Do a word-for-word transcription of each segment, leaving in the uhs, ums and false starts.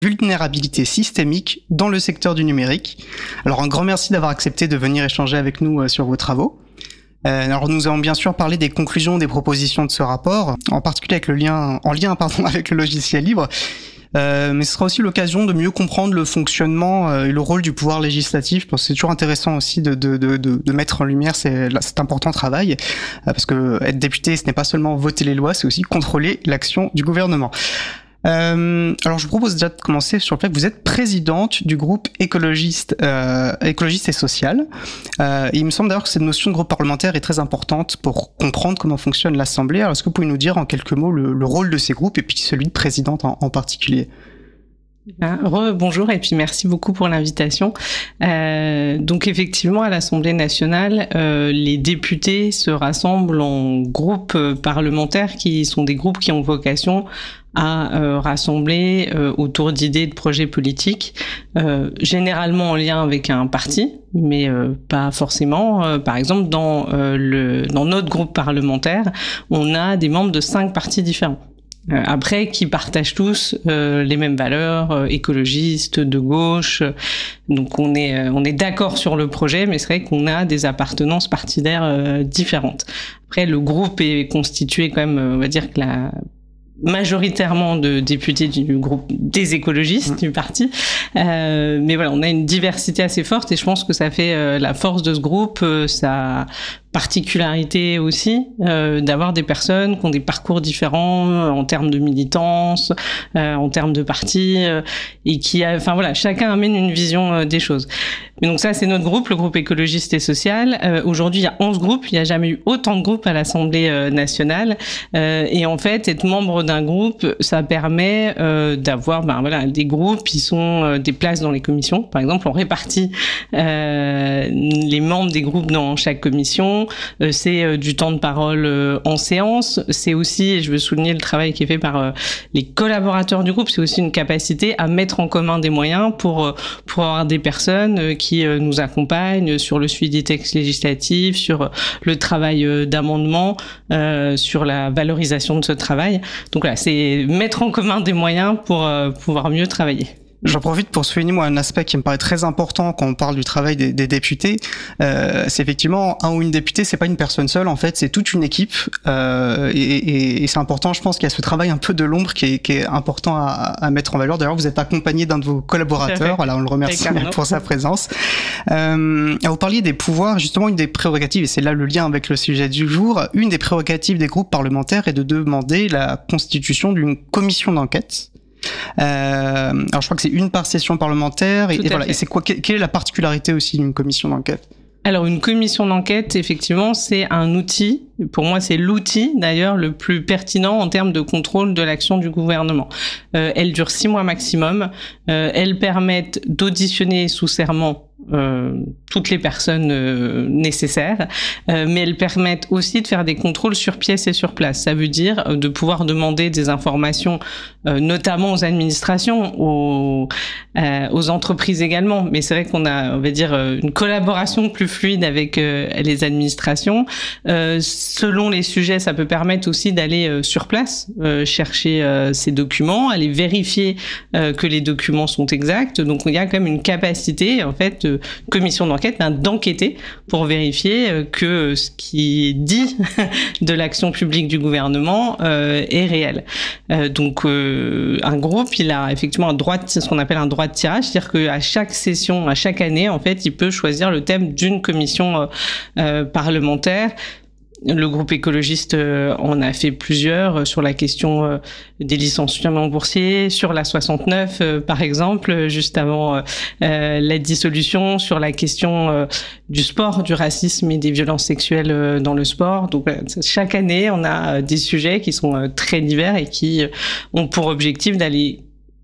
vulnérabilité systémique dans le secteur du numérique. Alors un grand merci d'avoir accepté de venir échanger avec nous sur vos travaux. Euh, alors nous allons bien sûr parler des conclusions, des propositions de ce rapport, en particulier avec le lien, en lien pardon, avec le logiciel libre. Euh, mais ce sera aussi l'occasion de mieux comprendre le fonctionnement euh, et le rôle du pouvoir législatif, parce que c'est toujours intéressant aussi de, de, de, de mettre en lumière ces, cet important travail, euh, parce que être député, ce n'est pas seulement voter les lois, c'est aussi contrôler l'action du gouvernement. Euh, alors je vous propose déjà de commencer sur le fait que vous êtes présidente du groupe écologiste, euh, écologiste et social. Euh, et il me semble d'ailleurs que cette notion de groupe parlementaire est très importante pour comprendre comment fonctionne l'Assemblée. Alors est-ce que vous pouvez nous dire en quelques mots le, le rôle de ces groupes et puis celui de présidente en, en particulier ? Re, bonjour et puis merci beaucoup pour l'invitation. Euh, donc effectivement à l'Assemblée nationale, euh, les députés se rassemblent en groupes parlementaires qui sont des groupes qui ont vocation à euh, rassembler euh, autour d'idées de projets politiques, euh, généralement en lien avec un parti, mais euh, pas forcément. Euh, par exemple, dans, euh, le, dans notre groupe parlementaire, on a des membres de cinq partis différents. Euh, après, qui partagent tous euh, les mêmes valeurs, euh, écologistes, de gauche. Donc on est euh, on est d'accord sur le projet, mais c'est vrai qu'on a des appartenances partidaires euh, différentes. Après, le groupe est constitué quand même, on va dire que la majoritairement de députés du groupe des écologistes, mmh. du parti. Euh, mais voilà, on a une diversité assez forte et je pense que ça fait euh, la force de ce groupe, euh, sa particularité aussi, euh, d'avoir des personnes qui ont des parcours différents euh, en termes de militance, euh, en termes de parti, euh, et qui, a, enfin voilà, chacun amène une vision euh, des choses. Mais donc ça, c'est notre groupe, le groupe écologiste et social. Euh, aujourd'hui, il y a onze groupes, il n'y a jamais eu autant de groupes à l'Assemblée euh, nationale. Euh, et en fait, être membre d'un groupe, ça permet euh, d'avoir, ben voilà, des groupes qui sont euh, des places dans les commissions. Par exemple, on répartit euh, les membres des groupes dans chaque commission. Euh, c'est euh, du temps de parole euh, en séance. C'est aussi, et je veux souligner le travail qui est fait par euh, les collaborateurs du groupe, c'est aussi une capacité à mettre en commun des moyens pour euh, pour avoir des personnes euh, qui euh, nous accompagnent sur le suivi des textes législatifs, sur euh, le travail euh, d'amendement, euh, sur la valorisation de ce travail. Donc là, c'est mettre en commun des moyens pour euh, pouvoir mieux travailler. J'en profite pour souligner moi un aspect qui me paraît très important quand on parle du travail des, des députés. Euh, c'est effectivement un ou une députée, c'est pas une personne seule en fait, c'est toute une équipe. Euh, et, et, et c'est important, je pense qu'il y a ce travail un peu de l'ombre qui est, qui est important à, à mettre en valeur. D'ailleurs, vous êtes accompagné d'un de vos collaborateurs. Voilà, on le remercie pour sa présence. Euh, vous parliez des pouvoirs, justement une des prérogatives, et c'est là le lien avec le sujet du jour. Une des prérogatives des groupes parlementaires est de demander la constitution d'une commission d'enquête. Euh, alors je crois que c'est une par session parlementaire et, et voilà. Et c'est quoi, quelle est la particularité aussi d'une commission d'enquête ? Alors une commission d'enquête, effectivement, c'est un outil. Pour moi, c'est l'outil d'ailleurs le plus pertinent en termes de contrôle de l'action du gouvernement. Euh, elles durent six mois maximum. Euh, elles permettent d'auditionner sous serment Euh, toutes les personnes euh, nécessaires, euh, mais elles permettent aussi de faire des contrôles sur pièce et sur place. Ça veut dire euh, de pouvoir demander des informations, euh, notamment aux administrations, aux, euh, aux entreprises également. Mais c'est vrai qu'on a, on va dire, une collaboration plus fluide avec euh, les administrations. Euh, selon les sujets, ça peut permettre aussi d'aller euh, sur place, euh, chercher euh, ces documents, aller vérifier euh, que les documents sont exacts. Donc il y a quand même une capacité, en fait, de commission d'enquête, ben, d'enquêter pour vérifier que ce qui est dit de l'action publique du gouvernement euh, est réel. Euh, donc euh, un groupe, il a effectivement un droit de, ce qu'on appelle un droit de tirage, c'est-à-dire qu'à chaque session, à chaque année, en fait, il peut choisir le thème d'une commission euh, euh, parlementaire. Le groupe écologiste euh, en a fait plusieurs euh, sur la question euh, des licenciements boursiers, sur la soixante-neuf euh, par exemple, juste avant euh, euh, la dissolution, sur la question euh, du sport, du racisme et des violences sexuelles euh, dans le sport. Donc euh, chaque année, on a euh, des sujets qui sont euh, très divers et qui euh, ont pour objectif d'aller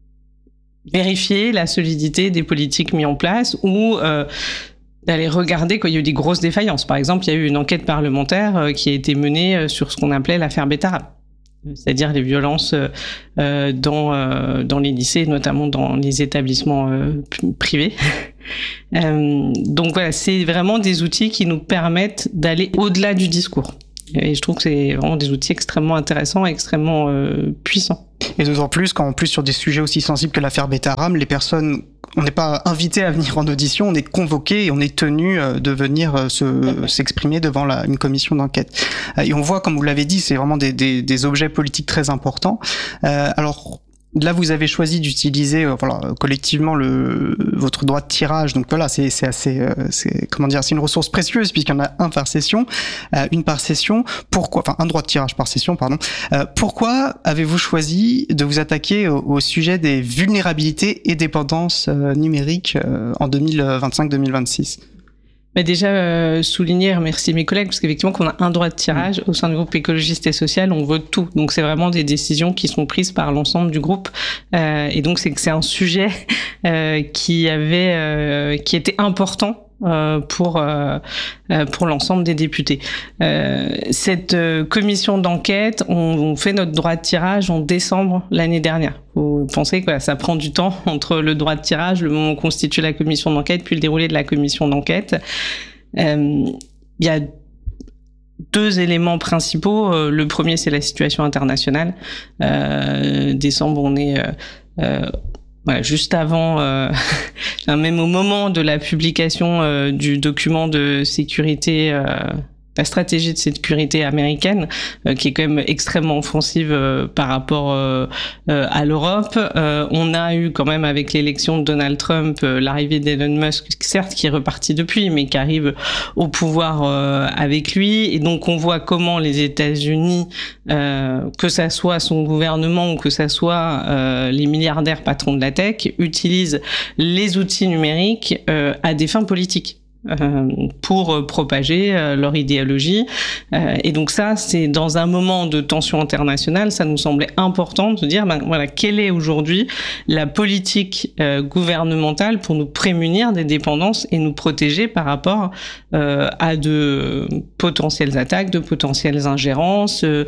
vérifier la solidité des politiques mises en place ou euh, d'aller regarder quand il y a eu des grosses défaillances. Par exemple, il y a eu une enquête parlementaire euh, qui a été menée euh, sur ce qu'on appelait l'affaire Betarab, c'est-à-dire les violences euh, dans, euh, dans les lycées, notamment dans les établissements euh, privés. euh, donc voilà, c'est vraiment des outils qui nous permettent d'aller au-delà du discours. Et je trouve que c'est vraiment des outils extrêmement intéressants et extrêmement euh, puissants. Et d'autant plus quand, en plus, sur des sujets aussi sensibles que l'affaire Betaram, les personnes, on n'est pas invité à venir en audition, on est convoqué et on est tenu de venir se, s'exprimer devant la, une commission d'enquête. Et on voit, comme vous l'avez dit, c'est vraiment des, des, des objets politiques très importants. Euh, alors, là, vous avez choisi d'utiliser, euh, voilà, collectivement le votre droit de tirage. Donc voilà, c'est c'est assez, euh, c'est comment dire, c'est une ressource précieuse puisqu'il y en a un par session, euh, une par session. Pourquoi, enfin un droit de tirage par session, pardon. Euh, pourquoi avez-vous choisi de vous attaquer au, au sujet des vulnérabilités et dépendances euh, numériques euh, en deux mille vingt-cinq deux mille vingt-six? Mais déjà, euh, souligner, remercier mes collègues, parce qu'effectivement, qu'on a un droit de tirage au sein du groupe écologiste et social, on vote tout. Donc, c'est vraiment des décisions qui sont prises par l'ensemble du groupe. Euh, et donc, c'est que c'est un sujet euh, qui avait, euh, qui était important. Euh, pour euh, pour l'ensemble des députés. Euh, cette euh, commission d'enquête, on, on fait notre droit de tirage en décembre l'année dernière. Vous pensez que voilà, ça prend du temps entre le droit de tirage, le moment où on constitue la commission d'enquête, puis le déroulé de la commission d'enquête. Euh, il y a deux éléments principaux. Euh, le premier, c'est la situation internationale. Euh, décembre, on est euh, euh, Voilà, juste avant, euh, même au moment de la publication euh, du document de sécurité, euh, la stratégie de sécurité américaine, euh, qui est quand même extrêmement offensive euh, par rapport euh, euh, à l'Europe. Euh, on a eu quand même avec l'élection de Donald Trump euh, l'arrivée d'Elon Musk, certes qui est reparti depuis, mais qui arrive au pouvoir euh, avec lui. Et donc on voit comment les États-Unis, euh, que ça soit son gouvernement ou que ça soit euh, les milliardaires patrons de la tech, utilisent les outils numériques euh, à des fins politiques. Euh, pour propager euh, leur idéologie. Euh, et donc ça, c'est dans un moment de tension internationale, ça nous semblait important de se dire, ben voilà, quelle est aujourd'hui la politique euh, gouvernementale pour nous prémunir des dépendances et nous protéger par rapport euh, à de potentielles attaques, de potentielles ingérences, euh,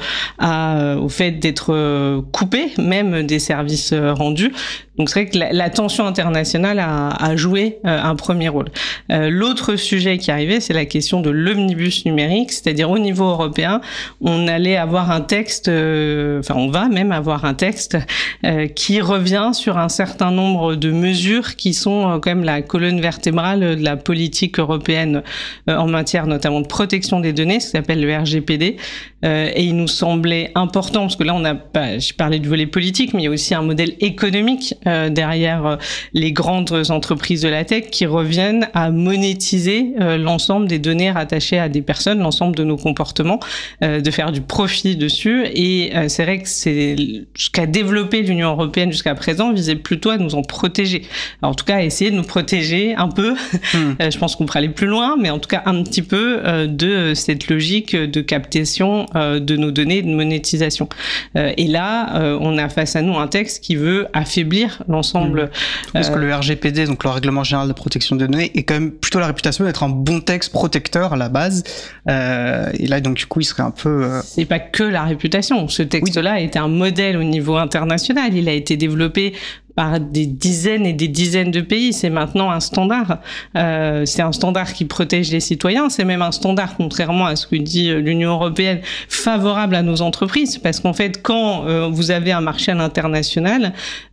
à, au fait d'être euh, coupé même des services euh, rendus. Donc c'est vrai que la, la tension internationale a, a joué euh, un premier rôle. Euh, l'autre sujet qui arrivait, c'est la question de l'omnibus numérique, c'est-à-dire au niveau européen, on allait avoir un texte, euh, enfin on va même avoir un texte euh, qui revient sur un certain nombre de mesures qui sont euh, quand même la colonne vertébrale de la politique européenne euh, en matière notamment de protection des données, ce qui s'appelle le R G P D. Euh, et il nous semblait important, parce que là on a pas, j'ai parlé du volet politique, mais il y a aussi un modèle économique euh, derrière euh, les grandes entreprises de la tech qui reviennent à monétiser euh, l'ensemble des données rattachées à des personnes, l'ensemble de nos comportements, euh, de faire du profit dessus. Et euh, c'est vrai que c'est ce qu'a développé l'Union européenne jusqu'à présent visait plutôt à nous en protéger. Alors, en tout cas, à essayer de nous protéger un peu. Mmh. Euh, je pense qu'on pourrait aller plus loin, mais en tout cas un petit peu euh, de cette logique de captation euh, de nos données, de monétisation. Euh, et là, euh, on a face à nous un texte qui veut affaiblir l'ensemble. Mmh. Parce euh, que le R G P D, donc le Règlement général de protection des données, est quand même plutôt la réputation d'être un bon texte protecteur à la base. Euh, et là, donc du coup, il serait un peu. Euh... C'est pas que la réputation. Ce texte-là oui. était un modèle au niveau international. Il a été développé par des dizaines et des dizaines de pays. C'est maintenant un standard. Euh, c'est un standard qui protège les citoyens. C'est même un standard, contrairement à ce que dit l'Union européenne, favorable à nos entreprises. Parce qu'en fait, quand euh, vous avez un marché à l'international,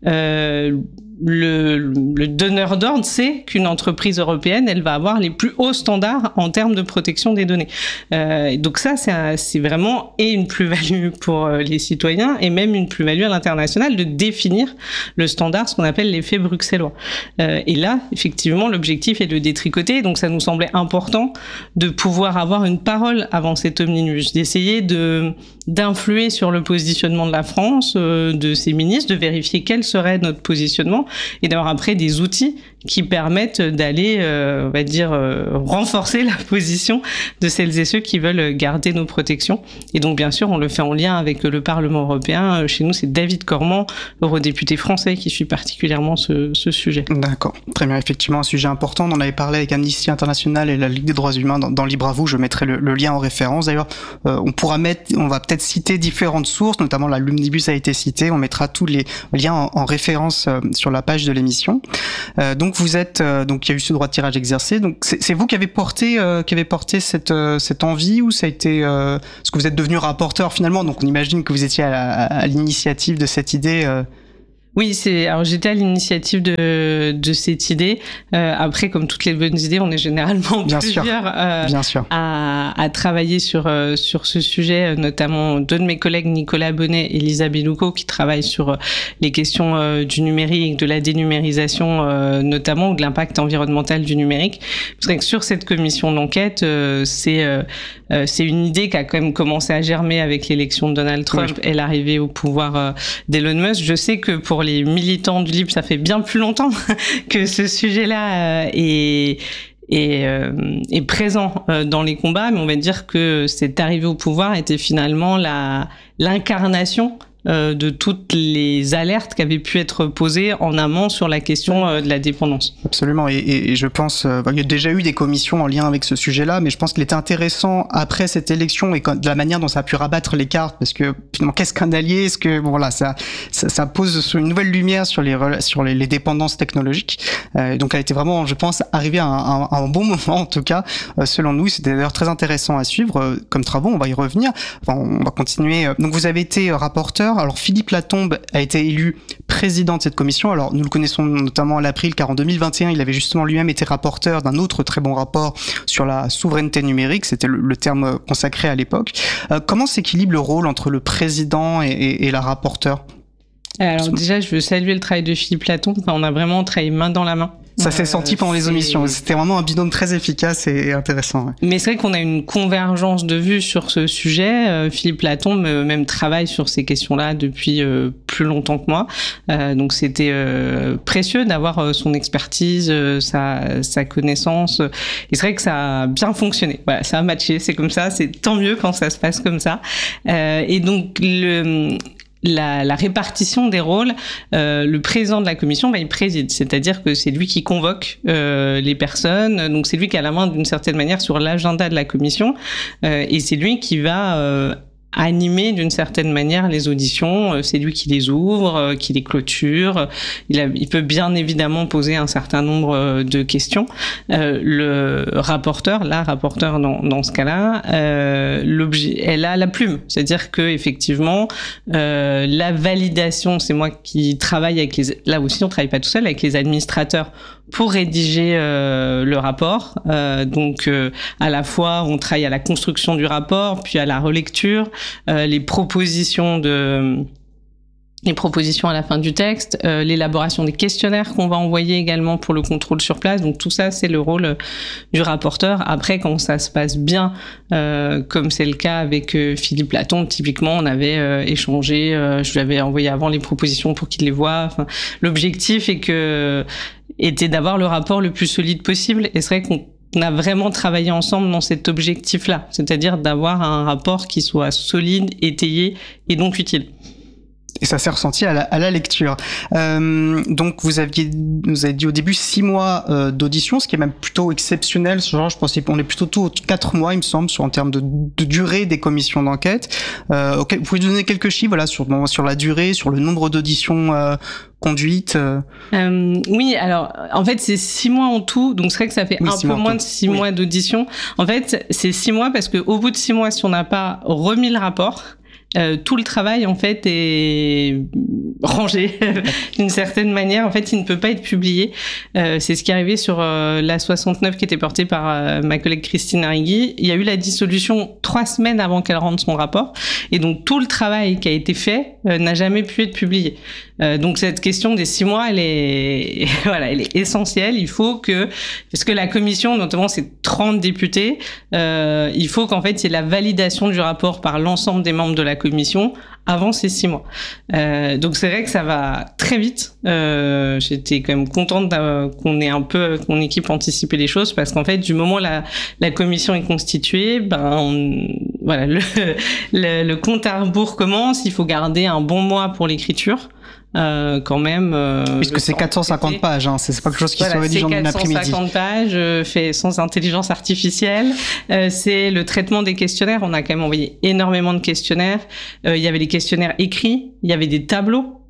euh, Le, le donneur d'ordre sait qu'une entreprise européenne, elle va avoir les plus hauts standards en termes de protection des données. Euh, donc ça, c'est, un, c'est vraiment et une plus-value pour les citoyens et même une plus-value à l'international de définir le standard, ce qu'on appelle l'effet bruxellois. Euh, et là, effectivement, l'objectif est de détricoter. Donc ça nous semblait important de pouvoir avoir une parole avant cet omnibus, d'essayer de d'influer sur le positionnement de la France, euh, de ses ministres, de vérifier quel serait notre positionnement et d'avoir après des outils qui permettent d'aller, euh, on va dire, euh, renforcer la position de celles et ceux qui veulent garder nos protections. Et donc, bien sûr, on le fait en lien avec le Parlement européen. Chez nous, c'est David Cormand, eurodéputé français, qui suit particulièrement ce, ce sujet. D'accord. Très bien. Effectivement, un sujet important. On en avait parlé avec Amnesty International et la Ligue des droits humains dans, dans Libre à vous. Je mettrai le, le lien en référence. D'ailleurs, euh, on pourra mettre, on va peut-être citer différentes sources, notamment la l'omnibus a été cité. On mettra tous les liens en, en référence euh, sur la page de l'émission. Euh, donc, vous êtes, euh, donc il y a eu ce droit de tirage exercé. Donc c'est, c'est vous qui avez porté, euh, qui avez porté cette euh, cette envie, ou ça a été, euh, parce que vous êtes devenu rapporteur finalement. Donc on imagine que vous étiez à, la, à l'initiative de cette idée. Euh... Oui, c'est. Alors j'étais à l'initiative de de cette idée. Euh, après, comme toutes les bonnes idées, on est généralement Bien plusieurs sûr. Euh, Bien sûr. à à travailler sur euh, sur ce sujet, notamment deux de mes collègues, Nicolas Bonnet et Lisa Bilouko, qui travaillent sur les questions euh, du numérique, de la dénumérisation, euh, notamment, ou de l'impact environnemental du numérique. Parce que sur cette commission d'enquête, euh, c'est euh, euh, c'est une idée qui a quand même commencé à germer avec l'élection de Donald Trump oui. et l'arrivée au pouvoir euh, d'Elon Musk. Je sais que pour les militants du libre, ça fait bien plus longtemps que ce sujet-là euh, est, est, euh, est présent euh, dans les combats, mais on va dire que cette arrivée au pouvoir était finalement la, l'incarnation euh, de toutes les alertes qui avaient pu être posées en amont sur la question euh, de la dépendance. Absolument, et, et, et je pense, euh, il y a déjà eu des commissions en lien avec ce sujet-là, mais je pense qu'il était intéressant après cette élection et quand, de la manière dont ça a pu rabattre les cartes, parce que finalement, qu'est-ce qu'un allié? Est-ce que bon voilà, ça, ça, ça pose une nouvelle lumière sur les sur les, les dépendances technologiques. Euh, donc, elle était vraiment, je pense, arrivée à un, à un bon moment en tout cas, euh, selon nous. C'était d'ailleurs très intéressant à suivre euh, comme travaux. On va y revenir. Enfin, on va continuer. Donc, vous avez été rapporteur. Alors, Philippe Latombe a été élu président de cette commission. Alors, nous le connaissons notamment à l'April, car en deux mille vingt et un, il avait justement lui-même été rapporteur d'un autre très bon rapport sur la souveraineté numérique. C'était le, le terme consacré à l'époque. Euh, comment s'équilibre le rôle entre le président et, et, et la rapporteure? Alors déjà, je veux saluer le travail de Philippe Latombe. Enfin, on a vraiment travaillé main dans la main. Ça s'est senti pendant les émissions. C'était vraiment un binôme très efficace et intéressant. Ouais. Mais c'est vrai qu'on a une convergence de vues sur ce sujet. Euh, Philippe Latombe euh, même travaille sur ces questions-là depuis euh, plus longtemps que moi. Euh, donc c'était euh, précieux d'avoir euh, son expertise, euh, sa, sa connaissance. Et c'est vrai que ça a bien fonctionné. Voilà, ça a matché. C'est comme ça. C'est tant mieux quand ça se passe comme ça. Euh, et donc le La, la répartition des rôles, euh, le président de la commission, bah, il préside, c'est-à-dire que c'est lui qui convoque euh, les personnes, donc c'est lui qui a la main d'une certaine manière sur l'agenda de la commission, euh, et c'est lui qui va euh, animer d'une certaine manière les auditions, c'est lui qui les ouvre, qui les clôture, il, a, il peut bien évidemment poser un certain nombre de questions. Euh, le rapporteur, la rapporteure dans, dans ce cas-là, euh, l'objet, elle a la plume, c'est-à-dire que effectivement euh, la validation, c'est moi qui travaille avec les, là aussi on travaille pas tout seul, avec les administrateurs pour rédiger euh, le rapport. Euh, donc, euh, à la fois, on travaille à la construction du rapport, puis à la relecture, euh, les propositions de... les propositions à la fin du texte, euh, l'élaboration des questionnaires qu'on va envoyer également pour le contrôle sur place. Donc tout ça, c'est le rôle du rapporteur. Après, quand ça se passe bien, euh, comme c'est le cas avec euh, Philippe Latombe, typiquement, on avait euh, échangé, euh, je lui avais envoyé avant les propositions pour qu'il les voie. Enfin, l'objectif est que, était d'avoir le rapport le plus solide possible. Et c'est vrai qu'on on a vraiment travaillé ensemble dans cet objectif-là, c'est-à-dire d'avoir un rapport qui soit solide, étayé et donc utile. Et ça s'est ressenti à la, à la lecture. Euh, donc vous aviez, vous avez dit au début six mois euh, d'audition, ce qui est même plutôt exceptionnel. Ce genre, je pensais qu'on est plutôt tout quatre mois, il me semble, sur en termes de, de durée des commissions d'enquête. Euh, okay, vous pouvez donner quelques chiffres, voilà, sur bon, sur la durée, sur le nombre d'auditions euh, conduites. Euh... Euh, oui, alors en fait c'est six mois en tout, donc c'est vrai que ça fait oui, un peu moins de six oui. mois d'audition. En fait, c'est six mois parce que au bout de six mois, si on n'a pas remis le rapport, Euh, tout le travail en fait est rangé d'une certaine manière. En fait, il ne peut pas être publié. Euh, c'est ce qui est arrivé sur euh, la soixante-neuf qui était portée par euh, ma collègue Christine Arrigui. Il y a eu la dissolution trois semaines avant qu'elle rende son rapport, et donc tout le travail qui a été fait euh, n'a jamais pu être publié. Euh, donc cette question des six mois, elle est voilà, elle est essentielle. Il faut que, parce que la commission, notamment c'est trente députés, euh, il faut qu'en fait il y ait la validation du rapport par l'ensemble des membres de la commission avant ces six mois. Euh, donc c'est vrai que ça va très vite. Euh, j'étais quand même contente qu'on ait un peu, avec mon équipe, anticipé les choses, parce qu'en fait, du moment où la, la commission est constituée, ben on, voilà, le, le, le compte à rebours commence. Il faut garder un bon mois pour l'écriture. Euh, quand même. Euh, Puisque c'est quatre cent cinquante pages, hein, c'est pas quelque chose qui voilà, se rédige en une après-midi. C'est quatre cent cinquante pages, euh, fait sans intelligence artificielle. Euh, c'est le traitement des questionnaires. On a quand même envoyé énormément de questionnaires. Euh, il y avait les questionnaires écrits, il y avait des tableaux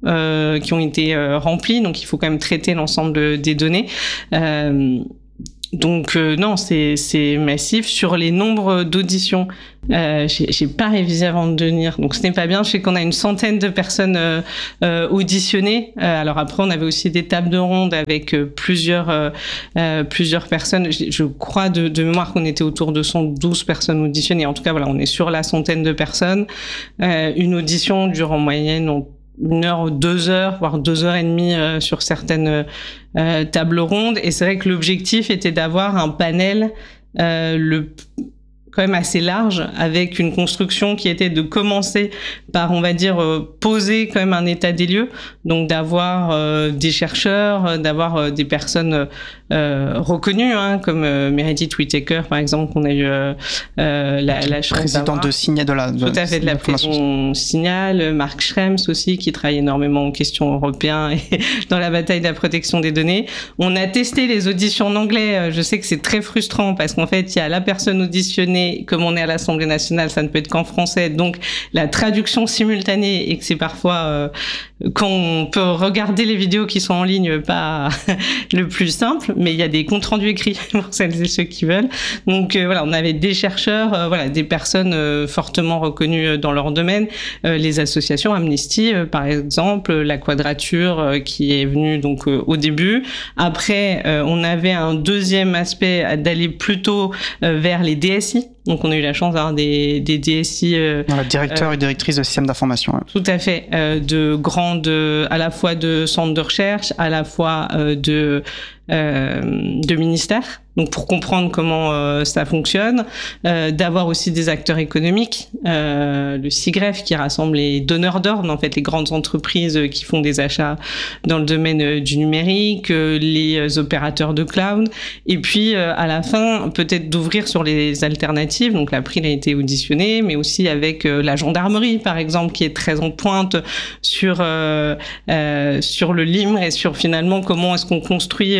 euh, qui ont été euh, remplis, donc il faut quand même traiter l'ensemble de, des données. Euh, Donc euh, non, c'est c'est massif. Sur les nombres d'auditions, euh, j'ai, j'ai pas révisé avant de venir, donc ce n'est pas bien. Je sais qu'on a une centaine de personnes euh, euh, auditionnées. Euh, alors après, on avait aussi des tables de ronde avec euh, plusieurs euh, euh, plusieurs personnes. Je, je crois de, de mémoire qu'on était autour de cent douze personnes auditionnées. En tout cas, voilà, on est sur la centaine de personnes. Euh, une audition dure en moyenne on une heure ou deux heures, voire deux heures et demie euh, sur certaines euh, tables rondes. Et c'est vrai que l'objectif était d'avoir un panel euh, le quand même assez large, avec une construction qui était de commencer par, on va dire, euh, poser quand même un état des lieux, donc d'avoir euh, des chercheurs, d'avoir euh, des personnes euh, reconnues, hein, comme euh, Meredith Whittaker, par exemple, qu'on a eu euh, euh, la, la chance présidente de Signal, de la, de, tout à fait, de la prison Signal, Marc Schrems aussi, qui travaille énormément aux questions européennes et dans la bataille de la protection des données. On a testé les auditions en anglais. Je sais que c'est très frustrant parce qu'en fait, il y a la personne auditionnée. Comme on est à l'Assemblée nationale, ça ne peut être qu'en français. Donc, la traduction simultanée, et que c'est parfois, euh, quand on peut regarder les vidéos qui sont en ligne, pas le plus simple, mais il y a des comptes rendus écrits pour celles et ceux qui veulent. Donc, euh, voilà, on avait des chercheurs, euh, voilà, des personnes euh, fortement reconnues dans leur domaine, euh, les associations Amnesty, euh, par exemple, la Quadrature, euh, qui est venue donc euh, au début. Après, euh, on avait un deuxième aspect d'aller plutôt euh, vers les D S I. Donc, on a eu la chance d'avoir des, des D S I... Euh, voilà, directeur euh, et directrice de système d'information. Ouais. Tout à fait. Euh, de grandes... À la fois de centres de recherche, à la fois euh, de, euh, de ministères. Donc, pour comprendre comment euh, ça fonctionne. Euh, d'avoir aussi des acteurs économiques. Euh, le SIGREF qui rassemble les donneurs d'ordre, en fait, les grandes entreprises qui font des achats dans le domaine du numérique, euh, les opérateurs de cloud. Et puis, euh, à la fin, peut-être d'ouvrir sur les alternatives. Donc l'April a été auditionné, mais aussi avec euh, la gendarmerie, par exemple, qui est très en pointe sur euh, euh, sur le L I M R et sur finalement comment est-ce qu'on construit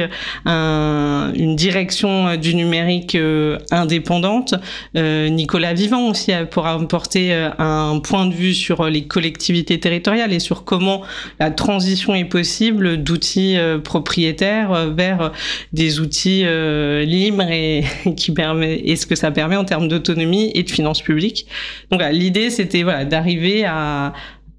un, une direction du numérique euh, indépendante. Euh, Nicolas Vivant aussi pourra apporter un point de vue sur les collectivités territoriales et sur comment la transition est possible d'outils euh, propriétaires vers des outils euh, libres et qui permet et ce que ça permet en termes d'autonomie et de finances publiques. Donc voilà, l'idée c'était voilà d'arriver à,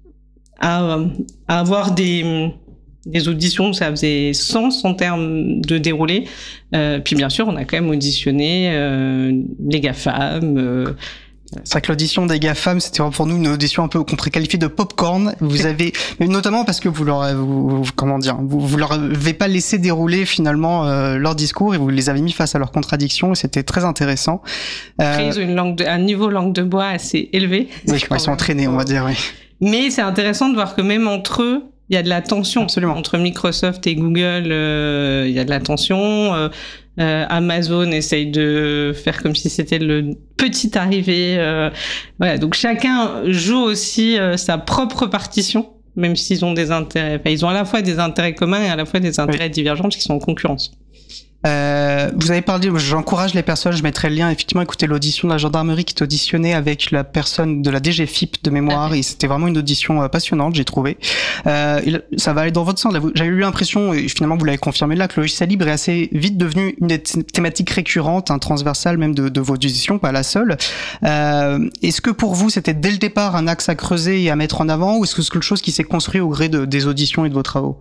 à à avoir des des auditions où ça faisait sens en termes de déroulé. Euh, puis bien sûr, on a quand même auditionné euh, les GAFAM. Euh, C'est vrai que l'audition des GAFAM, c'était pour nous une audition un peu qu'on pourrait qualifier de popcorn. Vous avez, notamment parce que vous leur, vous, comment dire, vous, vous leur avez pas laissé dérouler finalement euh, leur discours et vous les avez mis face à leurs contradictions et c'était très intéressant. Euh, Après, ils ont une langue de, un niveau langue de bois assez élevé. Oui, ils sont entraînés, on va dire, oui. Mais c'est intéressant de voir que même entre eux, il y a de la tension. Absolument. Entre Microsoft et Google, euh, il y a de la tension. Euh, euh, Amazon essaye de faire comme si c'était le petit arrivé. Euh, voilà. Donc chacun joue aussi euh, sa propre partition, même s'ils ont des intérêts. Enfin, ils ont à la fois des intérêts communs et à la fois des intérêts oui. divergents parce qu'ils sont en concurrence. Euh, vous avez parlé, j'encourage les personnes, je mettrai le lien, effectivement, écoutez l'audition de la gendarmerie qui est auditionnée avec la personne de la D G F I P de mémoire, et c'était vraiment une audition euh, passionnante, j'ai trouvé. Euh, ça va aller dans votre sens. J'avais eu l'impression, et finalement vous l'avez confirmé là, que le logiciel libre est assez vite devenu une des thématiques récurrentes, hein, transversale même de, de vos auditions, pas la seule. Euh, est-ce que pour vous c'était dès le départ un axe à creuser et à mettre en avant, ou est-ce que c'est quelque chose qui s'est construit au gré de, des auditions et de vos travaux?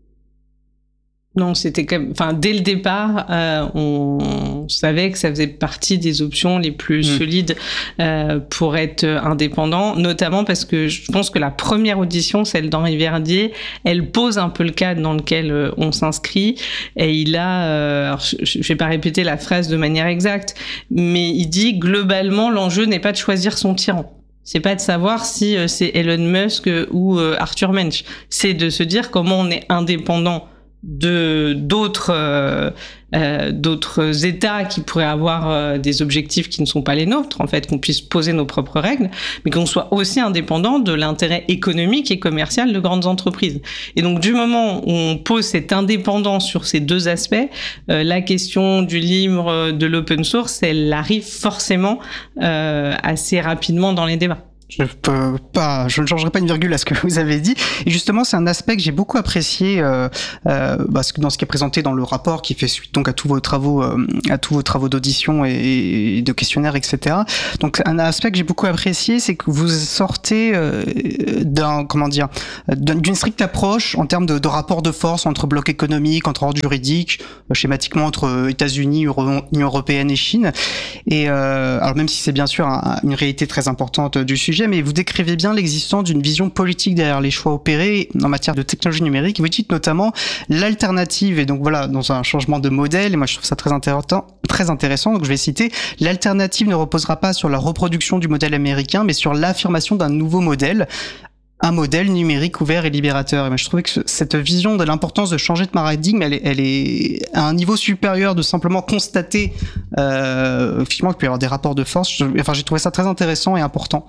Non, c'était quand même, enfin, dès le départ, euh, on savait que ça faisait partie des options les plus mmh. solides euh, pour être indépendant, notamment parce que je pense que la première audition, celle d'Henri Verdier, elle pose un peu le cadre dans lequel euh, on s'inscrit. Et il a, euh, alors je, je vais pas répéter la phrase de manière exacte, mais il dit globalement, l'enjeu n'est pas de choisir son tyran. C'est pas de savoir si euh, c'est Elon Musk ou euh, Arthur Mensch. C'est de se dire comment on est indépendant de d'autres euh, euh, d'autres États qui pourraient avoir euh, des objectifs qui ne sont pas les nôtres, en fait, qu'on puisse poser nos propres règles, mais qu'on soit aussi indépendant de l'intérêt économique et commercial de grandes entreprises. Et donc, du moment où on pose cette indépendance sur ces deux aspects, euh, la question du libre, de l'open source, elle arrive forcément euh, assez rapidement dans les débats. Je peux pas, je ne changerai pas une virgule à ce que vous avez dit. Et justement, c'est un aspect que j'ai beaucoup apprécié euh, euh, parce que dans ce qui est présenté dans le rapport, qui fait suite donc à tous vos travaux, euh, à tous vos travaux d'audition et, et de questionnaires, et cetera. Donc, un aspect que j'ai beaucoup apprécié, c'est que vous sortez euh, d'un, comment dire, d'une stricte approche en termes de, de rapport de force entre blocs économiques, entre ordre juridique, euh, schématiquement entre États-Unis, Euro, Union européenne et Chine. Et euh, alors, même si c'est bien sûr un, une réalité très importante du sujet, mais vous décrivez bien l'existence d'une vision politique derrière les choix opérés en matière de technologie numérique. Vous dites notamment l'alternative, et donc voilà, dans un changement de modèle, et moi je trouve ça très intéressant, très intéressant, donc je vais citer, l'alternative ne reposera pas sur la reproduction du modèle américain, mais sur l'affirmation d'un nouveau modèle, un modèle numérique ouvert et libérateur. Et moi, je trouvais que cette vision de l'importance de changer de paradigme, elle est, elle est à un niveau supérieur de simplement constater euh, effectivement qu'il peut y avoir des rapports de force. Je, enfin, j'ai trouvé ça très intéressant et important.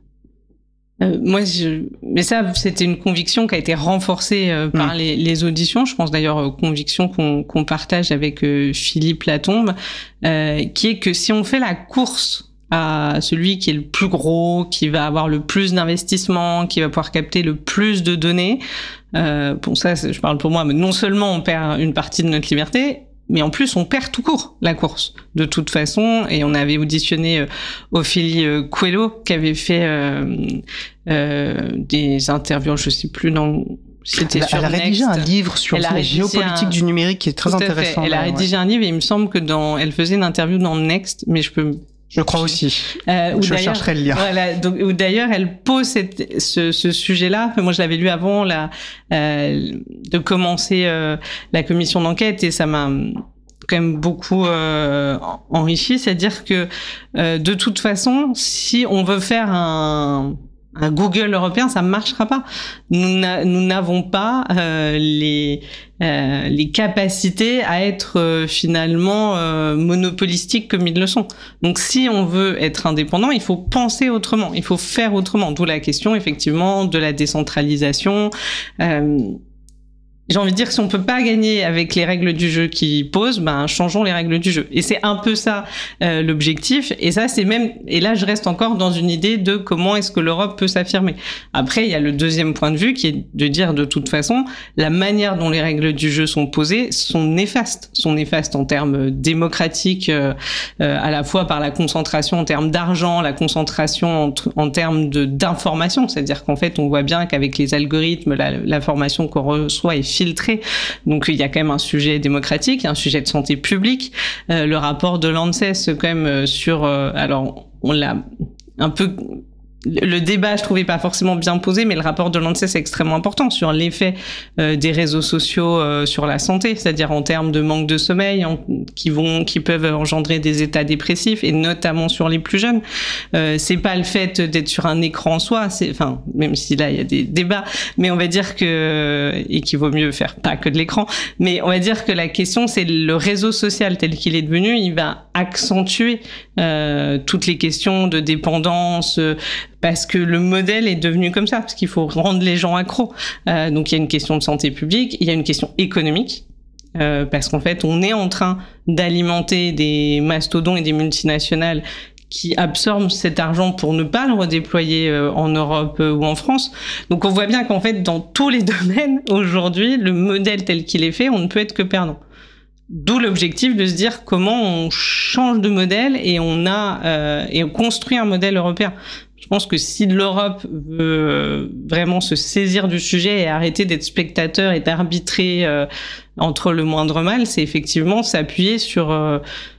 Euh, moi, je... mais ça, c'était une conviction qui a été renforcée euh, par mmh. les, les auditions. Je pense d'ailleurs euh, conviction qu'on, qu'on partage avec euh, Philippe Latombe, euh, qui est que si on fait la course à celui qui est le plus gros, qui va avoir le plus d'investissement, qui va pouvoir capter le plus de données, euh, bon ça, je parle pour moi, mais non seulement on perd une partie de notre liberté, mais en plus on perd tout court la course de toute façon. Et on avait auditionné euh, Ophélie euh, Coelho qui avait fait euh, euh, des interviews, je sais plus dans c'était elle, sur elle a rédigé Next. un livre sur la géopolitique un... du numérique qui est très intéressant. Elle a rédigé ouais. un livre et il me semble que dans elle faisait une interview dans Next, mais je peux Je crois aussi. Euh, je chercherai le lien. Voilà, donc, où d'ailleurs elle pose cette, ce, ce sujet-là. Moi, je l'avais lu avant la, euh, de commencer euh, la commission d'enquête et ça m'a quand même beaucoup euh, enrichi. C'est-à-dire que euh, de toute façon, si on veut faire un un Google européen, ça marchera pas. Nous, n'a, nous n'avons pas euh, les euh, les capacités à être euh, finalement euh, monopolistiques comme ils le sont. Donc, si on veut être indépendant, il faut penser autrement, il faut faire autrement. D'où la question, effectivement, de la décentralisation. Euh, J'ai envie de dire que si on peut pas gagner avec les règles du jeu qu'ils posent, ben changeons les règles du jeu. Et c'est un peu ça euh, l'objectif. Et ça, c'est même. Et là, je reste encore dans une idée de comment est-ce que l'Europe peut s'affirmer. Après, il y a le deuxième point de vue qui est de dire de toute façon, la manière dont les règles du jeu sont posées sont néfastes, sont néfastes en termes démocratiques, euh, euh, à la fois par la concentration en termes d'argent, la concentration en, en termes de d'information. C'est-à-dire qu'en fait, on voit bien qu'avavec les algorithmes, la, l'information qu'on reçoit est filtré. Donc il y a quand même un sujet démocratique, un sujet de santé publique. Euh, le rapport de l'ANSES quand même sur, euh, alors on l'a un peu, le débat je trouvais pas forcément bien posé, mais le rapport de l'ANSES est extrêmement important sur l'effet euh, des réseaux sociaux euh, sur la santé, c'est-à-dire en termes de manque de sommeil, en, qui vont, qui peuvent engendrer des états dépressifs et notamment sur les plus jeunes. Euh, c'est pas le fait d'être sur un écran en soi, c'est, enfin même si là il y a des débats, mais on va dire que et qu'il vaut mieux faire pas que de l'écran, mais on va dire que la question c'est le réseau social tel qu'il est devenu, il va accentuer euh, toutes les questions de dépendance. Euh, parce que le modèle est devenu comme ça, parce qu'il faut rendre les gens accros. Euh, donc il y a une question de santé publique, il y a une question économique, euh, parce qu'en fait on est en train d'alimenter des mastodons et des multinationales qui absorbent cet argent pour ne pas le redéployer euh, en Europe euh, ou en France. Donc on voit bien qu'en fait dans tous les domaines aujourd'hui, le modèle tel qu'il est fait, on ne peut être que perdant. D'où l'objectif de se dire comment on change de modèle et on a euh, et on construit un modèle européen. Je pense que si l'Europe veut vraiment se saisir du sujet et arrêter d'être spectateur et d'arbitrer euh, entre le moindre mal, c'est effectivement s'appuyer sur euh,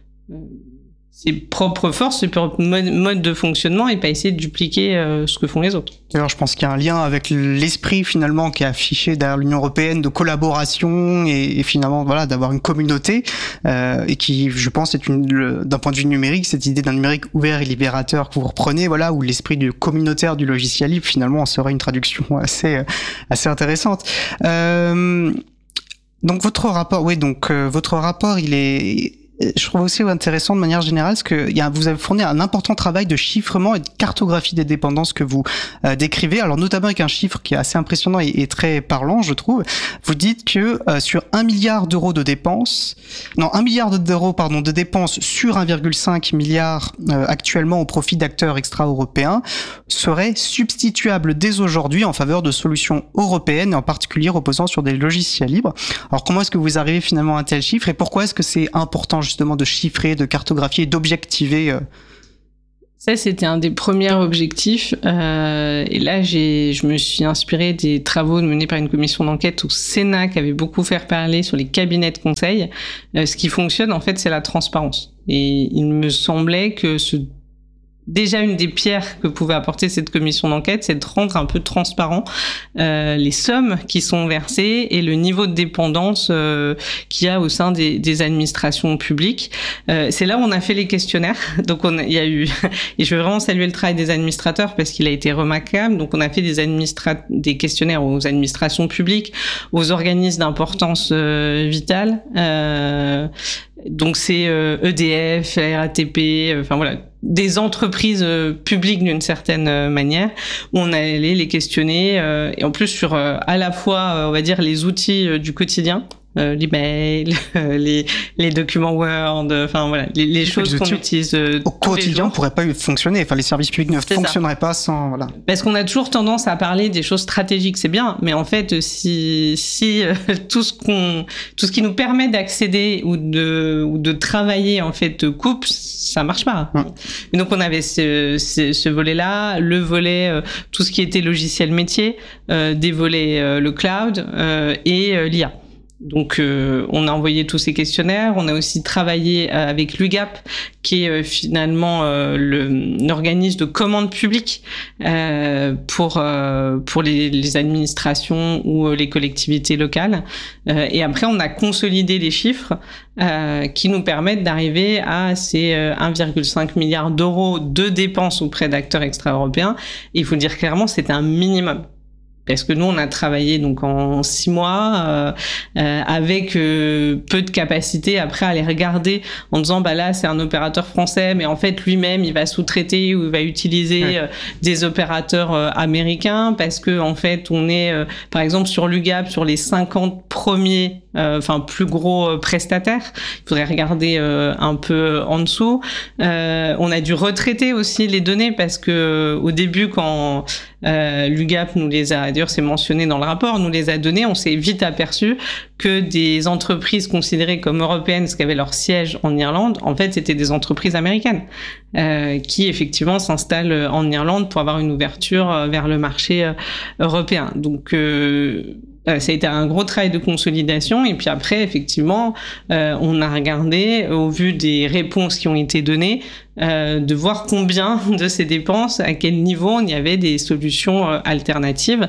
ses propres forces, ses propres modes de fonctionnement et pas essayer de dupliquer euh, ce que font les autres. D'ailleurs, je pense qu'il y a un lien avec l'esprit finalement qui est affiché derrière l'Union européenne de collaboration et, et finalement voilà d'avoir une communauté euh, et qui, je pense, est une le, d'un point de vue numérique, cette idée d'un numérique ouvert et libérateur que vous reprenez, voilà, où l'esprit du communautaire du logiciel libre finalement serait une traduction assez assez intéressante. Euh, donc votre rapport, oui, donc euh, votre rapport, il est je trouve aussi intéressant de manière générale, parce que il y a, vous avez fourni un important travail de chiffrement et de cartographie des dépendances que vous euh, décrivez. Alors notamment avec un chiffre qui est assez impressionnant et, et très parlant, je trouve. Vous dites que euh, sur un milliard d'euros de dépenses, non un milliard d'euros pardon de dépenses sur un virgule cinq milliard euh, actuellement au profit d'acteurs extra-européens seraient substituables dès aujourd'hui en faveur de solutions européennes et en particulier reposant sur des logiciels libres. Alors comment est-ce que vous arrivez finalement à un tel chiffre et pourquoi est-ce que c'est important justement de chiffrer, de cartographier et d'objectiver euh... Ça, c'était un des premiers objectifs. Euh, et là, j'ai, je me suis inspirée des travaux menés par une commission d'enquête au Sénat qui avait beaucoup fait parler sur les cabinets de conseil. Euh, ce qui fonctionne, en fait, c'est la transparence. Et il me semblait que ce Déjà, une des pierres que pouvait apporter cette commission d'enquête, c'est de rendre un peu transparent euh, les sommes qui sont versées et le niveau de dépendance euh, qu'il y a au sein des, des administrations publiques. Euh, c'est là où on a fait les questionnaires. Donc, on a, il y a eu, et je veux vraiment saluer le travail des administrateurs parce qu'il a été remarquable. Donc, on a fait des administra- des questionnaires aux administrations publiques, aux organismes d'importance euh, vitale. Euh, donc, c'est euh, E D F, la R A T P, euh, enfin voilà. Des entreprises euh, publiques d'une certaine euh, manière où on allait les questionner euh, et en plus sur euh, à la fois euh, on va dire les outils euh, du quotidien, euh, l'email, euh, les les documents Word, enfin voilà les, les choses qu'on utilise euh, au quotidien pourraient pas fonctionner, enfin les services publics ne c'est fonctionneraient ça. Pas sans voilà. Parce qu'on a toujours tendance à parler des choses stratégiques, c'est bien, mais en fait si si euh, tout ce qu'on tout ce qui nous permet d'accéder ou de ou de travailler en fait coupe, ça marche pas. Hum. Et donc on avait ce, ce, ce volet-là, le volet euh, tout ce qui était logiciel métier, euh, des volets euh, le cloud euh, et euh, l'I A. Donc, euh, on a envoyé tous ces questionnaires. On a aussi travaillé euh, avec l'U G A P, qui est euh, finalement euh, le, l'organisme de commande publique euh, pour euh, pour les, les administrations ou euh, les collectivités locales. Euh, et après, on a consolidé les chiffres euh, qui nous permettent d'arriver à ces euh, un virgule cinq milliard d'euros de dépenses auprès d'acteurs extra-européens. Et il faut dire clairement, c'est un minimum. Parce que nous, on a travaillé donc en six mois euh, euh, avec euh, peu de capacité après à les regarder en disant bah là c'est un opérateur français, mais en fait lui-même il va sous-traiter ou il va utiliser ouais. euh, des opérateurs euh, américains parce que en fait on est euh, par exemple sur l'U G A P sur les cinquante premiers enfin euh, plus gros euh, prestataires. Il faudrait regarder euh, un peu en dessous. Euh, on a dû retraiter aussi les données parce que au début quand euh, l'U G A P nous les a, d'ailleurs c'est mentionné dans le rapport, nous les a donnés, on s'est vite aperçu que des entreprises considérées comme européennes, parce qu'elles avaient leur siège en Irlande, en fait c'était des entreprises américaines euh, qui effectivement s'installent en Irlande pour avoir une ouverture vers le marché euh, européen. Donc euh, ça a été un gros travail de consolidation et puis après effectivement euh, on a regardé au vu des réponses qui ont été données euh, de voir combien de ces dépenses, à quel niveau il y avait des solutions euh, alternatives.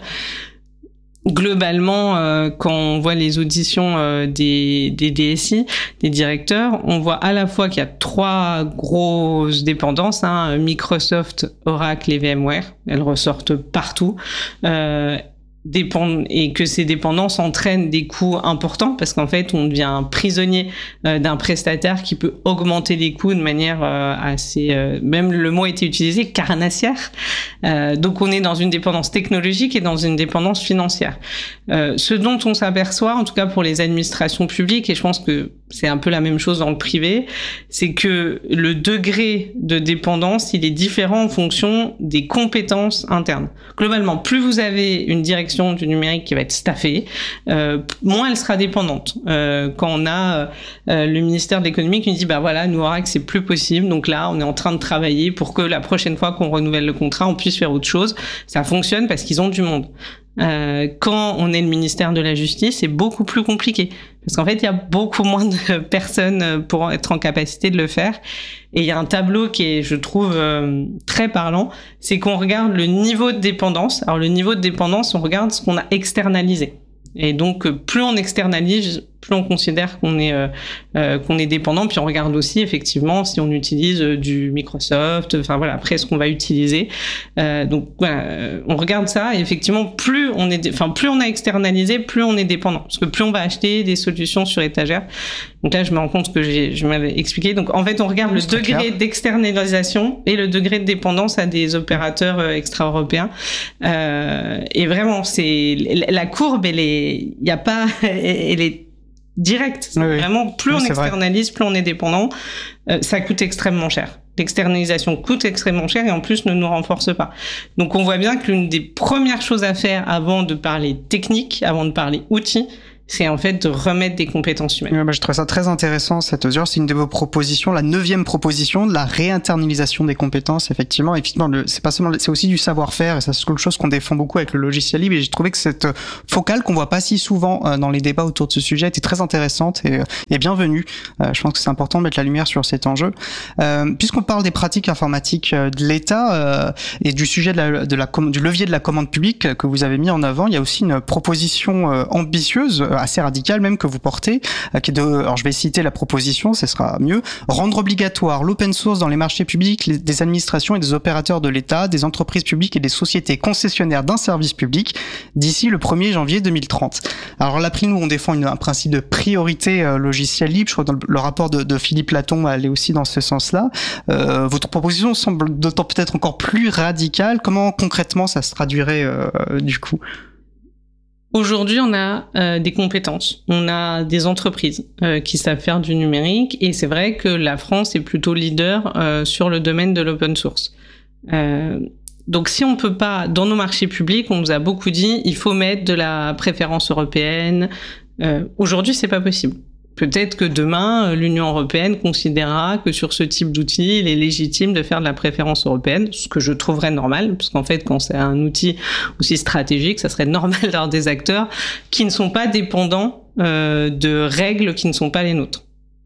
Globalement, euh, quand on voit les auditions euh, des, des D S I, des directeurs, on voit à la fois qu'il y a trois grosses dépendances, hein, Microsoft, Oracle et VMware, elles ressortent partout. Euh, dépend et que ces dépendances entraînent des coûts importants parce qu'en fait on devient prisonnier euh, d'un prestataire qui peut augmenter les coûts de manière euh, assez euh, même le mot a été utilisé carnassière. Euh, donc on est dans une dépendance technologique et dans une dépendance financière. Euh, ce dont on s'aperçoit en tout cas pour les administrations publiques et je pense que c'est un peu la même chose dans le privé, c'est que le degré de dépendance, il est différent en fonction des compétences internes. Globalement, plus vous avez une direction du numérique qui va être staffée, euh, moins elle sera dépendante. Euh, quand on a euh, le ministère de l'économie qui nous dit bah voilà, nous Oracle c'est plus possible, donc là on est en train de travailler pour que la prochaine fois qu'on renouvelle le contrat, on puisse faire autre chose. Ça fonctionne parce qu'ils ont du monde. Euh, quand on est le ministère de la Justice, c'est beaucoup plus compliqué parce qu'en fait, il y a beaucoup moins de personnes pour être en capacité de le faire. Et il y a un tableau qui est, je trouve, euh, très parlant, c'est qu'on regarde le niveau de dépendance. Alors le niveau de dépendance, on regarde ce qu'on a externalisé. Et donc, plus on externalise, plus on considère qu'on est euh, euh, qu'on est dépendant. Puis on regarde aussi effectivement si on utilise du Microsoft. Enfin voilà, après ce qu'on va utiliser. Euh, donc voilà, on regarde ça. Et effectivement, plus on est, enfin plus on a externalisé, plus on est dépendant. Parce que plus on va acheter des solutions sur étagère. Donc là, je me rends compte que j'ai, je m'avais expliqué. Donc en fait, on regarde le degré clair. d'externalisation et le degré de dépendance à des opérateurs euh, extra-européens. Euh, et vraiment, c'est la courbe, elle est, il y a pas, elle est directe. Oui, oui. Vraiment, plus oui, on externalise, vrai. plus on est dépendant. Euh, ça coûte extrêmement cher. L'externalisation coûte extrêmement cher et en plus ne nous renforce pas. Donc on voit bien que l'une des premières choses à faire avant de parler technique, avant de parler outils, c'est en fait de remettre des compétences humaines. Ouais, bah, je trouve ça très intéressant, cette mesure. C'est une de vos propositions, la neuvième proposition, de la réinternalisation des compétences, effectivement. Effectivement, le, c'est pas seulement, c'est aussi du savoir-faire, et ça, c'est quelque chose qu'on défend beaucoup avec le logiciel libre, et j'ai trouvé que cette focale qu'on voit pas si souvent euh, dans les débats autour de ce sujet était très intéressante et, euh, et bienvenue. Euh, je pense que c'est important de mettre la lumière sur cet enjeu. Euh, puisqu'on parle des pratiques informatiques de l'État euh, et du sujet de la, de la, du levier de la commande publique que vous avez mis en avant, il y a aussi une proposition euh, ambitieuse, assez radical même, que vous portez, euh, qui est de, alors je vais citer la proposition, ce sera mieux: rendre obligatoire l'open source dans les marchés publics les, des administrations et des opérateurs de l'État, des entreprises publiques et des sociétés concessionnaires d'un service public d'ici le premier janvier deux mille trente. Alors là, nous, on défend une, un principe de priorité euh, logiciel libre. Je crois que dans le, le rapport de, de Philippe Laton allait aussi dans ce sens-là. Euh, votre proposition semble d'autant peut-être encore plus radicale. Comment concrètement ça se traduirait euh, du coup ? Aujourd'hui, on a euh, des compétences, on a des entreprises euh, qui savent faire du numérique, et c'est vrai que la France est plutôt leader euh, sur le domaine de l'open source. Euh, donc si on peut pas, dans nos marchés publics, on nous a beaucoup dit, il faut mettre de la préférence européenne. Euh, aujourd'hui, c'est pas possible. Peut-être que demain, l'Union européenne considérera que sur ce type d'outil, il est légitime de faire de la préférence européenne, ce que je trouverais normal, parce qu'en fait, quand c'est un outil aussi stratégique, ça serait normal d'avoir des acteurs qui ne sont pas dépendants euh, de règles qui ne sont pas les nôtres.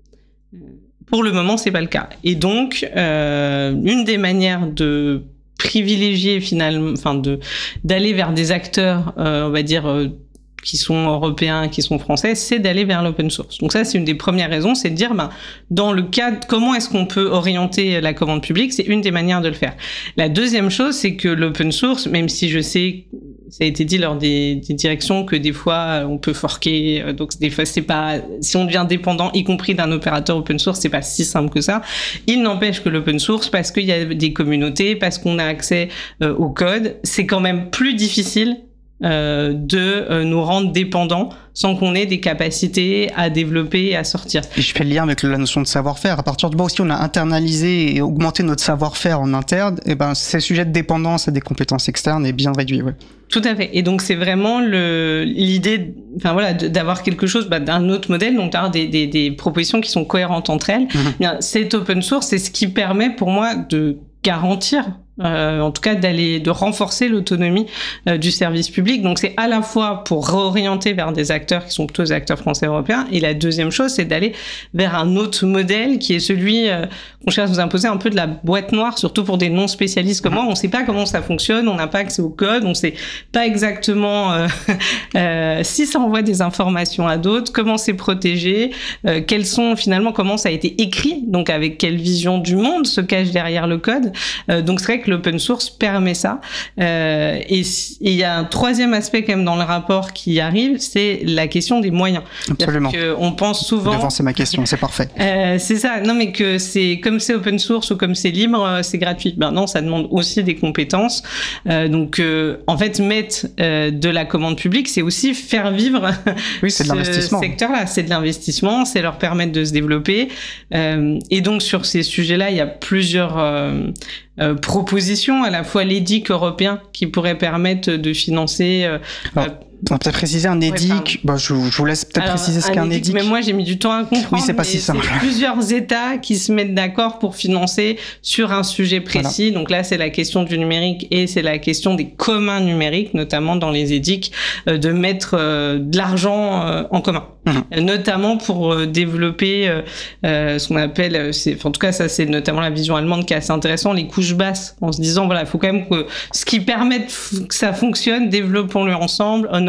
Pour le moment, c'est pas le cas. Et donc, euh, une des manières de privilégier finalement, enfin de d'aller vers des acteurs, euh, on va dire, euh, qui sont européens, qui sont français, c'est d'aller vers l'open source. Donc ça, c'est une des premières raisons, c'est de dire, ben, dans le cadre, comment est-ce qu'on peut orienter la commande publique, c'est une des manières de le faire. La deuxième chose, c'est que l'open source, même si je sais, ça a été dit lors des, des directions que des fois, on peut forquer, donc des fois, c'est pas, si on devient dépendant, y compris d'un opérateur open source, c'est pas si simple que ça. Il n'empêche que l'open source, parce qu'il y a des communautés, parce qu'on a accès euh, au code, c'est quand même plus difficile Euh, de euh, nous rendre dépendants sans qu'on ait des capacités à développer et à sortir. Et je fais le lien avec la notion de savoir-faire. À partir du moment où aussi on a internalisé et augmenté notre savoir-faire en interne, et ben ces sujets de dépendance à des compétences externes est bien réduit. Ouais. Tout à fait. Et donc c'est vraiment le l'idée, enfin voilà, d'avoir quelque chose, bah, d'un autre modèle, donc d'avoir des, des des propositions qui sont cohérentes entre elles. Mm-hmm. Bien, cet open source, c'est ce qui permet pour moi de garantir, euh, en tout cas d'aller, de renforcer l'autonomie euh, du service public. Donc c'est à la fois pour réorienter vers des acteurs qui sont plutôt des acteurs français et européens, et la deuxième chose, c'est d'aller vers un autre modèle qui est celui euh, qu'on cherche à nous imposer, un peu de la boîte noire, surtout pour des non spécialistes comme moi. On ne sait pas comment ça fonctionne, on n'a pas accès au code, on ne sait pas exactement euh, euh, si ça envoie des informations à d'autres, comment c'est protégé, euh, quels sont finalement, comment ça a été écrit, donc avec quelle vision du monde se cache derrière le code. Euh, donc c'est vrai que l'open source permet ça. Euh, et il y a un troisième aspect quand même dans le rapport qui arrive, c'est la question des moyens. Absolument. Que on pense souvent. Devant, c'est ma question, c'est parfait. Euh, c'est ça. Non, mais que c'est comme c'est open source ou comme c'est libre, c'est gratuit. Ben non, ça demande aussi des compétences. Euh, donc euh, en fait, mettre euh, de la commande publique, c'est aussi faire vivre. Oui, c'est de l'investissement. Ce secteur-là, c'est de l'investissement, c'est leur permettre de se développer. Euh, et donc sur ces sujets-là, il y a plusieurs euh, Euh, propositions, à la fois l'E D I C européen qui pourrait permettre de financer. Euh, Alors, on va peut-être préciser un E D I C. Ouais, bah, je, je vous laisse peut-être Alors, préciser ce qu'est un E D I C. Mais moi, j'ai mis du temps à comprendre. Oui, c'est pas si simple. C'est plusieurs États qui se mettent d'accord pour financer sur un sujet précis. Voilà. Donc là, c'est la question du numérique et c'est la question des communs numériques, notamment dans les E D I C, euh, de mettre euh, de l'argent euh, en commun. Mmh. Notamment pour euh, développer euh, euh, ce qu'on appelle, c'est, en tout cas ça c'est notamment la vision allemande qui est assez intéressante, les couches basses, en se disant voilà, il faut quand même que ce qui permet que ça fonctionne, développons-le ensemble, on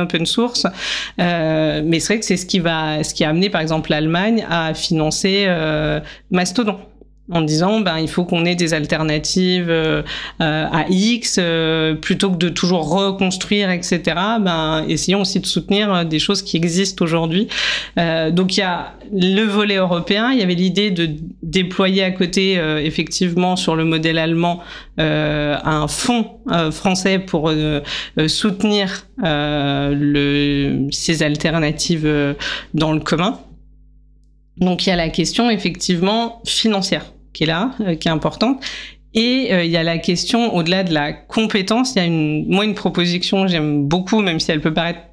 open source. Euh, mais c'est vrai que c'est ce qui va, ce qui a amené par exemple l'Allemagne à financer euh, Mastodon, en disant ben il faut qu'on ait des alternatives euh, à X euh, plutôt que de toujours reconstruire, et cetera. Ben essayons aussi de soutenir des choses qui existent aujourd'hui. Euh, donc il y a le volet européen, il y avait l'idée de déployer à côté euh, effectivement sur le modèle allemand euh, un fonds euh, français pour euh, soutenir euh, le, ces alternatives euh, dans le commun. Donc il y a la question effectivement financière qui est là, euh, qui est importante. Et euh, il y a la question, au-delà de la compétence, il y a une, moi une proposition que j'aime beaucoup, même si elle peut paraître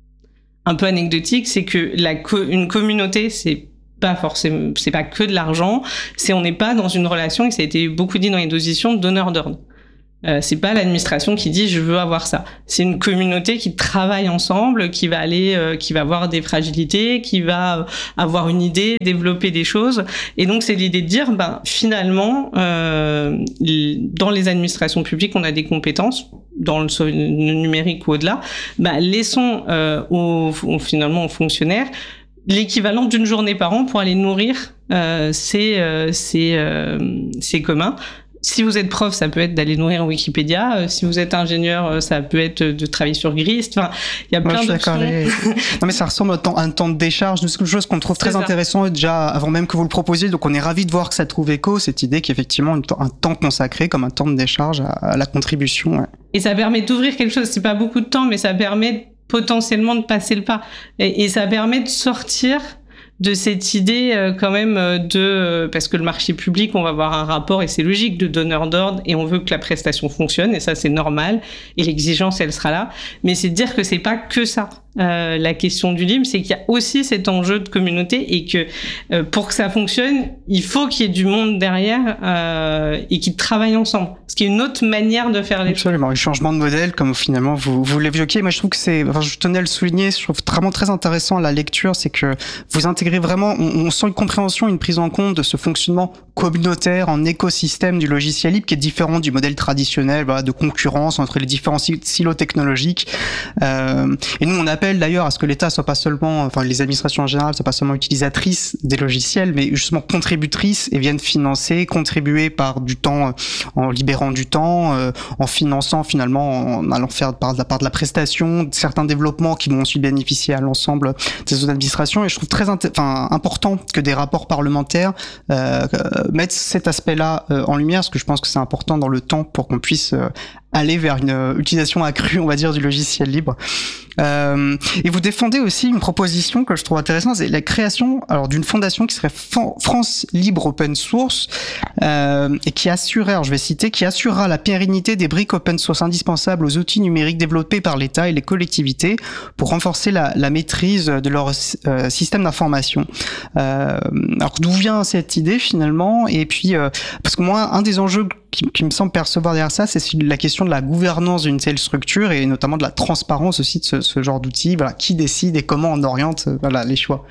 un peu anecdotique, c'est que la co- une communauté, c'est pas forcément, c'est pas que de l'argent, c'est on n'est pas dans une relation, et ça a été beaucoup dit dans les auditions, de donneur d'ordre. Euh, c'est pas l'administration qui dit je veux avoir ça. C'est une communauté qui travaille ensemble, qui va aller, euh, qui va avoir des fragilités, qui va avoir une idée, développer des choses. Et donc c'est l'idée de dire, ben finalement, euh, dans les administrations publiques, on a des compétences dans le numérique ou au-delà. Ben laissons euh, aux, aux, finalement aux fonctionnaires l'équivalent d'une journée par an pour aller nourrir euh, ces euh, ces euh, ces communs. Si vous êtes prof, ça peut être d'aller nourrir Wikipédia. Euh, si vous êtes ingénieur, euh, ça peut être de travailler sur Grist. Enfin, il y a plein d'options. Les... non, mais ça ressemble à un temps de décharge, quelque chose qu'on trouve très intéressant déjà avant même que vous le proposiez. Donc, on est ravis de voir que ça trouve écho, cette idée qu'effectivement, un temps consacré comme un temps de décharge à la contribution. Ouais. Et ça permet d'ouvrir quelque chose. C'est pas beaucoup de temps, mais ça permet potentiellement de passer le pas. Et, et ça permet de sortir de cette idée euh, quand même de... Parce que le marché public, on va avoir un rapport, et c'est logique, de donneur d'ordre, et on veut que la prestation fonctionne, et ça c'est normal, et l'exigence elle sera là. Mais c'est de dire que c'est pas que ça. Euh, la question du libre, c'est qu'il y a aussi cet enjeu de communauté, et que euh, pour que ça fonctionne, il faut qu'il y ait du monde derrière euh, et qu'ils travaillent ensemble. Ce qui est une autre manière de faire les choses. Absolument, le changement de modèle, comme finalement vous, vous l'évoquiez. Moi, je trouve que c'est, enfin, je tenais à le souligner, je trouve vraiment très intéressant la lecture, c'est que vous intégrez vraiment, on, on sent une compréhension, une prise en compte de ce fonctionnement communautaire en écosystème du logiciel libre qui est différent du modèle traditionnel, voilà, de concurrence entre les différents silos technologiques. Euh, et nous, on a appelle d'ailleurs à ce que l'État soit pas seulement, enfin les administrations en général, soient pas seulement utilisatrices des logiciels, mais justement contributrices et viennent financer, contribuer par du temps, en libérant du temps, euh, en finançant finalement, en allant faire par la part de la prestation, certains développements qui vont ensuite bénéficier à l'ensemble des autres administrations. Et je trouve très enfin, important que des rapports parlementaires euh, mettent cet aspect-là euh, en lumière, parce que je pense que c'est important dans le temps pour qu'on puisse euh, aller vers une euh, utilisation accrue, on va dire, du logiciel libre. Euh, et vous défendez aussi une proposition que je trouve intéressante, c'est la création alors d'une fondation qui serait France Libre Open Source euh, et qui assurerait, alors je vais citer, qui assurera la pérennité des briques open source indispensables aux outils numériques développés par l'État et les collectivités pour renforcer la, la maîtrise de leur euh, système d'information. Euh, alors d'où vient cette idée finalement? Et puis euh, parce que moi, un des enjeux qui, qui me semble percevoir derrière ça, c'est la question de la gouvernance d'une telle structure et notamment de la transparence aussi de ce, ce genre d'outils. Voilà, qui décide et comment on oriente voilà, les choix.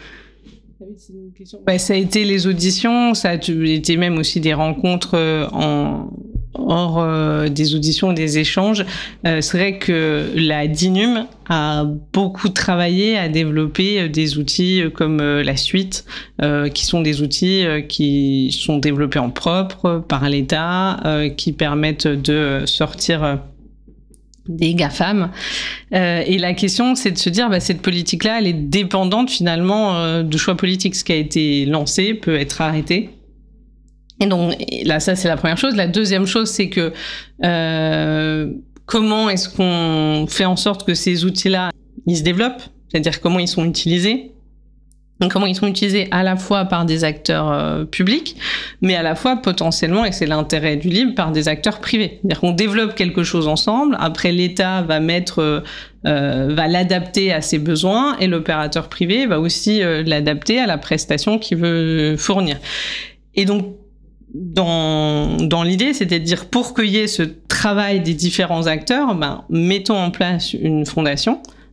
Bah, ça a été les auditions, ça a été même aussi des rencontres en hors euh, des auditions et des échanges. Euh, c'est vrai que la DINUM a beaucoup travaillé à développer des outils comme euh, la suite, euh, qui sont des outils euh, qui sont développés en propre par l'État, euh, qui permettent de sortir euh, des GAFAM. Euh, et la question, c'est de se dire, bah, cette politique-là, elle est dépendante finalement euh, de choix politiques. Ce qui a été lancé peut être arrêté. Et donc là, ça, c'est la première chose. La deuxième chose, c'est que euh, comment est-ce qu'on fait en sorte que ces outils-là, ils se développent? C'est-à-dire comment ils sont utilisés? Donc, comment ils sont utilisés à la fois par des acteurs euh, publics, mais à la fois potentiellement, et c'est l'intérêt du libre, par des acteurs privés. C'est-à-dire qu'on développe quelque chose ensemble, après l'État va mettre, euh, euh, va l'adapter à ses besoins, et l'opérateur privé va aussi euh, l'adapter à la prestation qu'il veut fournir. Et donc, dans, dans l'idée, c'était de dire, pour qu'il y ait ce travail des différents acteurs, ben, mettons en place une fondation,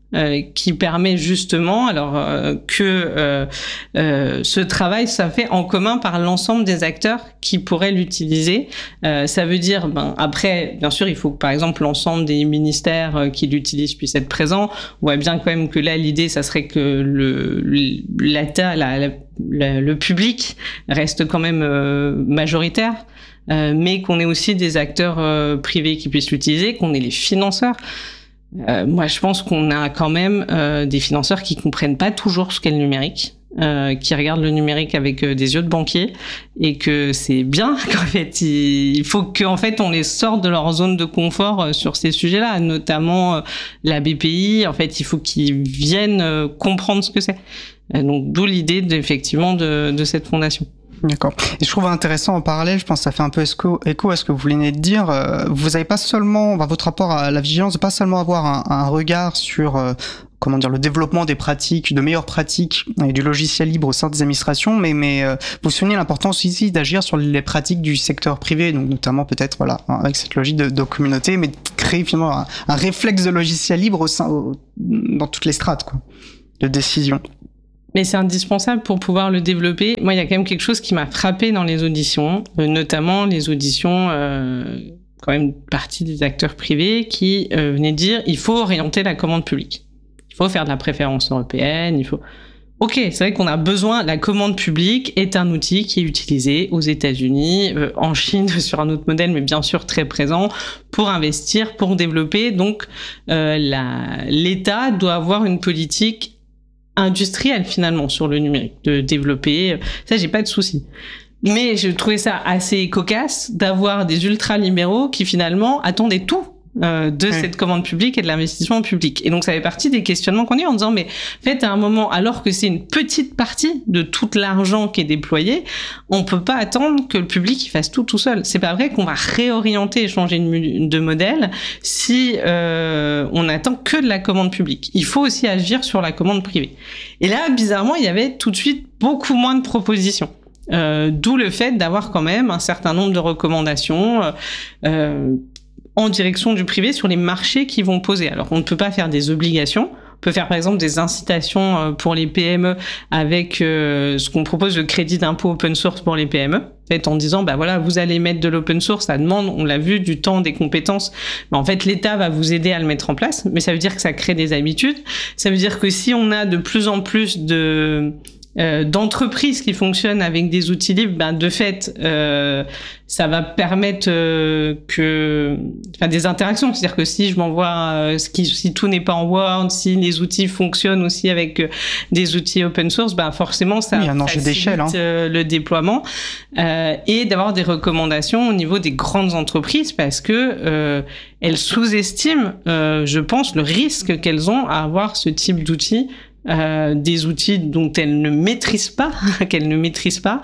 euh, qui permet justement alors euh, que euh, euh, ce travail soit fait en commun par l'ensemble des acteurs qui pourraient l'utiliser. Euh, ça veut dire, ben après, bien sûr, il faut que par exemple l'ensemble des ministères euh, qui l'utilisent puissent être présents. On voit bien quand même que là, l'idée, ça serait que le l'État, la, la, la, le public reste quand même euh, majoritaire. Euh, mais qu'on ait aussi des acteurs euh, privés qui puissent l'utiliser, qu'on ait les financeurs. Euh, moi, je pense qu'on a quand même euh, des financeurs qui comprennent pas toujours ce qu'est le numérique, euh, qui regardent le numérique avec euh, des yeux de banquier, et que c'est bien qu'en fait, il faut qu'en fait on les sorte de leur zone de confort euh, sur ces sujets-là, notamment euh, la B P I. En fait, il faut qu'ils viennent euh, comprendre ce que c'est. Euh, donc, d'où l'idée d'effectivement de, de cette fondation. D'accord. Et je trouve intéressant en parallèle, je pense que ça fait un peu écho à ce que vous venez de dire. Vous n'avez pas seulement, bah, votre rapport à la vigilance, de pas seulement avoir un, un regard sur euh, comment dire le développement des pratiques, de meilleures pratiques et du logiciel libre au sein des administrations, mais mais euh, vous soulignez l'importance ici d'agir sur les pratiques du secteur privé, donc notamment peut-être voilà avec cette logique de, de communauté, mais de créer finalement un, un réflexe de logiciel libre au sein au, dans toutes les strates quoi, de décision. Mais c'est indispensable pour pouvoir le développer. Moi, il y a quand même quelque chose qui m'a frappé dans les auditions, euh, notamment les auditions, euh, quand même, partie des acteurs privés qui euh, venaient dire il faut orienter la commande publique. Il faut faire de la préférence européenne, il faut... Ok, c'est vrai qu'on a besoin, la commande publique est un outil qui est utilisé aux États-Unis, euh, en Chine sur un autre modèle, mais bien sûr très présent, pour investir, pour développer. Donc, euh, la, l'État doit avoir une politique industriel finalement sur le numérique, de développer, ça j'ai pas de souci. Mais je trouvais ça assez cocasse d'avoir des ultra-libéraux qui finalement attendaient tout euh, de oui. cette commande publique et de l'investissement public. Et donc ça fait partie des questionnements qu'on a eu en disant mais en fait à un moment, alors que c'est une petite partie de tout l'argent qui est déployé, on peut pas attendre que le public il fasse tout tout seul. C'est pas vrai qu'on va réorienter et changer de modèle si euh, on attend que de la commande publique. Il faut aussi agir sur la commande privée. Et là, bizarrement, il y avait tout de suite beaucoup moins de propositions. Euh, d'où le fait d'avoir quand même un certain nombre de recommandations euh, euh, en direction du privé sur les marchés qui vont poser. Alors, on ne peut pas faire des obligations. On peut faire, par exemple, des incitations pour les P M E avec euh, ce qu'on propose, le crédit d'impôt open source pour les P M E. En fait, en disant, bah voilà, vous allez mettre de l'open source, ça demande, on l'a vu, du temps, des compétences. Mais en fait, l'État va vous aider à le mettre en place. Mais ça veut dire que ça crée des habitudes. Ça veut dire que si on a de plus en plus de... Euh, d'entreprises qui fonctionnent avec des outils libres, ben de fait, euh, ça va permettre euh, que, enfin, des interactions. C'est-à-dire que si je m'envoie, euh, si, si tout n'est pas en Word, si les outils fonctionnent aussi avec euh, des outils open source, ben forcément, ça oui, un enjeu d'échelle, hein. euh, le déploiement euh, et d'avoir des recommandations au niveau des grandes entreprises parce que euh, elles sous-estiment, euh, je pense, le risque qu'elles ont à avoir ce type d'outils. Euh, des outils dont elles ne maîtrisent pas, qu'elles ne maîtrisent pas,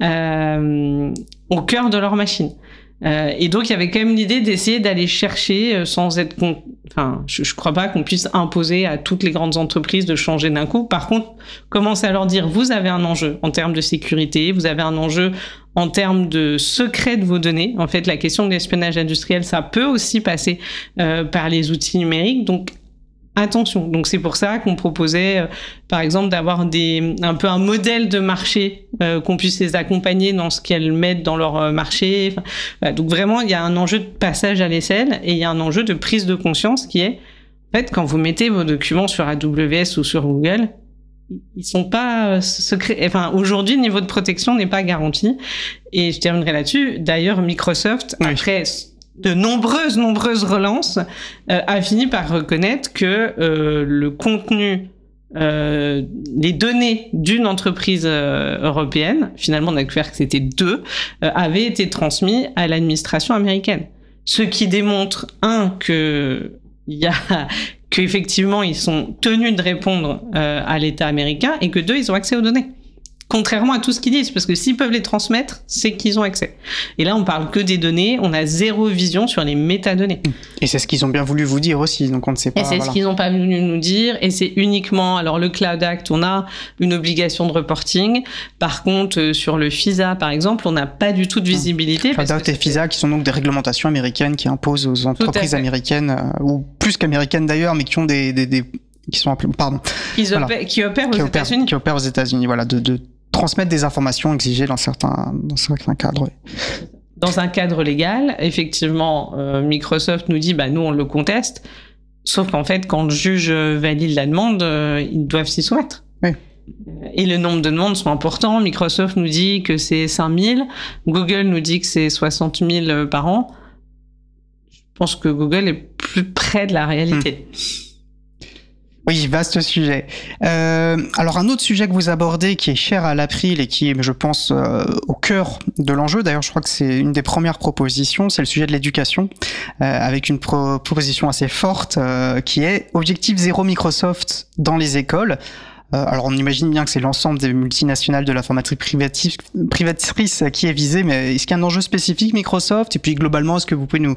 euh, au cœur de leur machine. Euh, et donc, il y avait quand même l'idée d'essayer d'aller chercher euh, sans être... Con... Enfin, je, je crois pas qu'on puisse imposer à toutes les grandes entreprises de changer d'un coup. Par contre, commencer à leur dire, vous avez un enjeu en termes de sécurité, vous avez un enjeu en termes de secret de vos données. En fait, la question de l'espionnage industriel, ça peut aussi passer euh, par les outils numériques. Donc, attention. Donc c'est pour ça qu'on proposait, euh, par exemple, d'avoir des un peu un modèle de marché, euh, qu'on puisse les accompagner dans ce qu'elles mettent dans leur euh, marché. Enfin, voilà. Donc vraiment, il y a un enjeu de passage à l'aisselle et il y a un enjeu de prise de conscience qui est, en fait, quand vous mettez vos documents sur A W S ou sur Google, ils sont pas secrets. Enfin, aujourd'hui, le niveau de protection n'est pas garanti. Et je terminerai là-dessus. D'ailleurs, Microsoft, oui. après de nombreuses, nombreuses relances, euh, a fini par reconnaître que euh, le contenu, euh, les données d'une entreprise euh, européenne, finalement on a découvert que c'était deux, euh, avaient été transmis à l'administration américaine. Ce qui démontre, un, que il y a qu'effectivement ils sont tenus de répondre euh, à l'État américain, et que deux, ils ont accès aux données. Contrairement à tout ce qu'ils disent, parce que s'ils peuvent les transmettre, c'est qu'ils ont accès. Et là, on parle que des données, on a zéro vision sur les métadonnées. Et c'est ce qu'ils ont bien voulu vous dire aussi, donc on ne sait pas. Et c'est voilà. ce qu'ils n'ont pas voulu nous dire, et c'est uniquement, alors le Cloud Act, on a une obligation de reporting. Par contre, euh, sur le FISA, par exemple, on n'a pas du tout de visibilité. Cloud Act et FISA, qui sont donc des réglementations américaines qui imposent aux entreprises américaines, euh, ou plus qu'américaines d'ailleurs, mais qui ont des, des, des qui sont appelés, pardon, Ils voilà. opèrent, qui opèrent aux qui opèrent, États-Unis. qui opèrent aux États-Unis, voilà, de, de transmettre des informations exigées dans certains, dans certains cadres. Oui. Dans un cadre légal, effectivement, euh, Microsoft nous dit, bah nous on le conteste, sauf qu'en fait, quand le juge valide la demande, euh, ils doivent s'y soumettre. Oui. Et le nombre de demandes sont importants. Microsoft nous dit que c'est cinq mille, Google nous dit que c'est soixante mille par an. Je pense que Google est plus près de la réalité. Mmh. Oui, vaste sujet. Euh, alors un autre sujet que vous abordez qui est cher à l'April et qui est, je pense, euh, au cœur de l'enjeu, d'ailleurs je crois que c'est une des premières propositions, c'est le sujet de l'éducation, euh, avec une pro- proposition assez forte euh, qui est objectif zéro Microsoft dans les écoles. Euh, alors on imagine bien que c'est l'ensemble des multinationales de l'informatique privative, privatrice qui est visé, mais est-ce qu'il y a un enjeu spécifique Microsoft? Et puis globalement, est-ce que vous pouvez nous,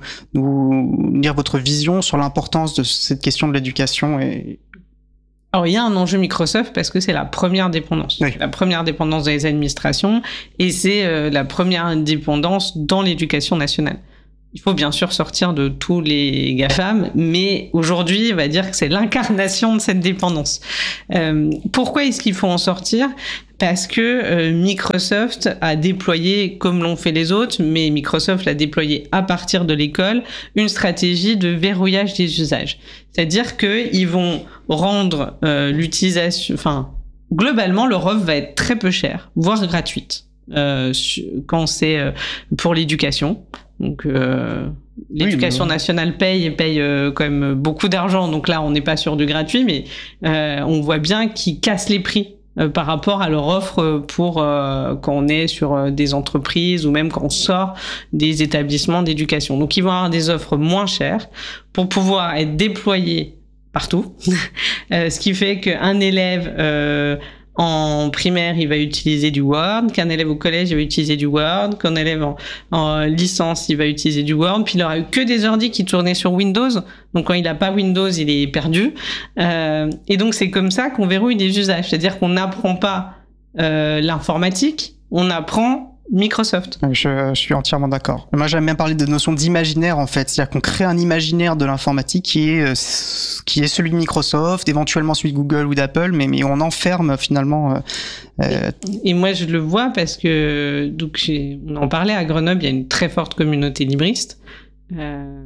nous dire votre vision sur l'importance de cette question de l'éducation et... Alors, il y a un enjeu Microsoft parce que c'est la première dépendance. Oui. La première dépendance des administrations et c'est euh, la première dépendance dans l'éducation nationale. Il faut bien sûr sortir de tous les GAFAM, mais aujourd'hui, on va dire que c'est l'incarnation de cette dépendance. Euh, pourquoi est-ce qu'il faut en sortir ? Parce que euh, Microsoft a déployé, comme l'ont fait les autres, mais Microsoft l'a déployé à partir de l'école, une stratégie de verrouillage des usages. C'est-à-dire qu'ils vont rendre euh, l'utilisation... Enfin, globalement, leur offre va être très peu chère, voire gratuite, euh, quand c'est euh, pour l'éducation. Donc, euh, l'éducation oui, mais... nationale paye et paye euh, quand même beaucoup d'argent. Donc là, on n'est pas sur du gratuit, mais euh, on voit bien qu'ils cassent les prix euh, par rapport à leur offre pour euh, quand on est sur euh, des entreprises ou même quand on sort des établissements d'éducation. Donc, ils vont avoir des offres moins chères pour pouvoir être déployés partout. euh, ce qui fait qu'un élève... Euh, en primaire, il va utiliser du Word, qu'un élève au collège, il va utiliser du Word, qu'un élève en, en licence, il va utiliser du Word, puis il aura eu que des ordi qui tournaient sur Windows, donc quand il n'a pas Windows, il est perdu. Euh, et donc c'est comme ça qu'on verrouille des usages, c'est-à-dire qu'on n'apprend pas euh, l'informatique, on apprend Microsoft. Je, je suis entièrement d'accord. Moi, j'aime bien parler de notion d'imaginaire, en fait. C'est-à-dire qu'on crée un imaginaire de l'informatique qui est, euh, qui est celui de Microsoft, éventuellement celui de Google ou d'Apple, mais, mais on enferme finalement... Euh, euh... Et, et moi, je le vois parce que, donc, j'ai, on en parlait à Grenoble, il y a une très forte communauté libriste. Euh,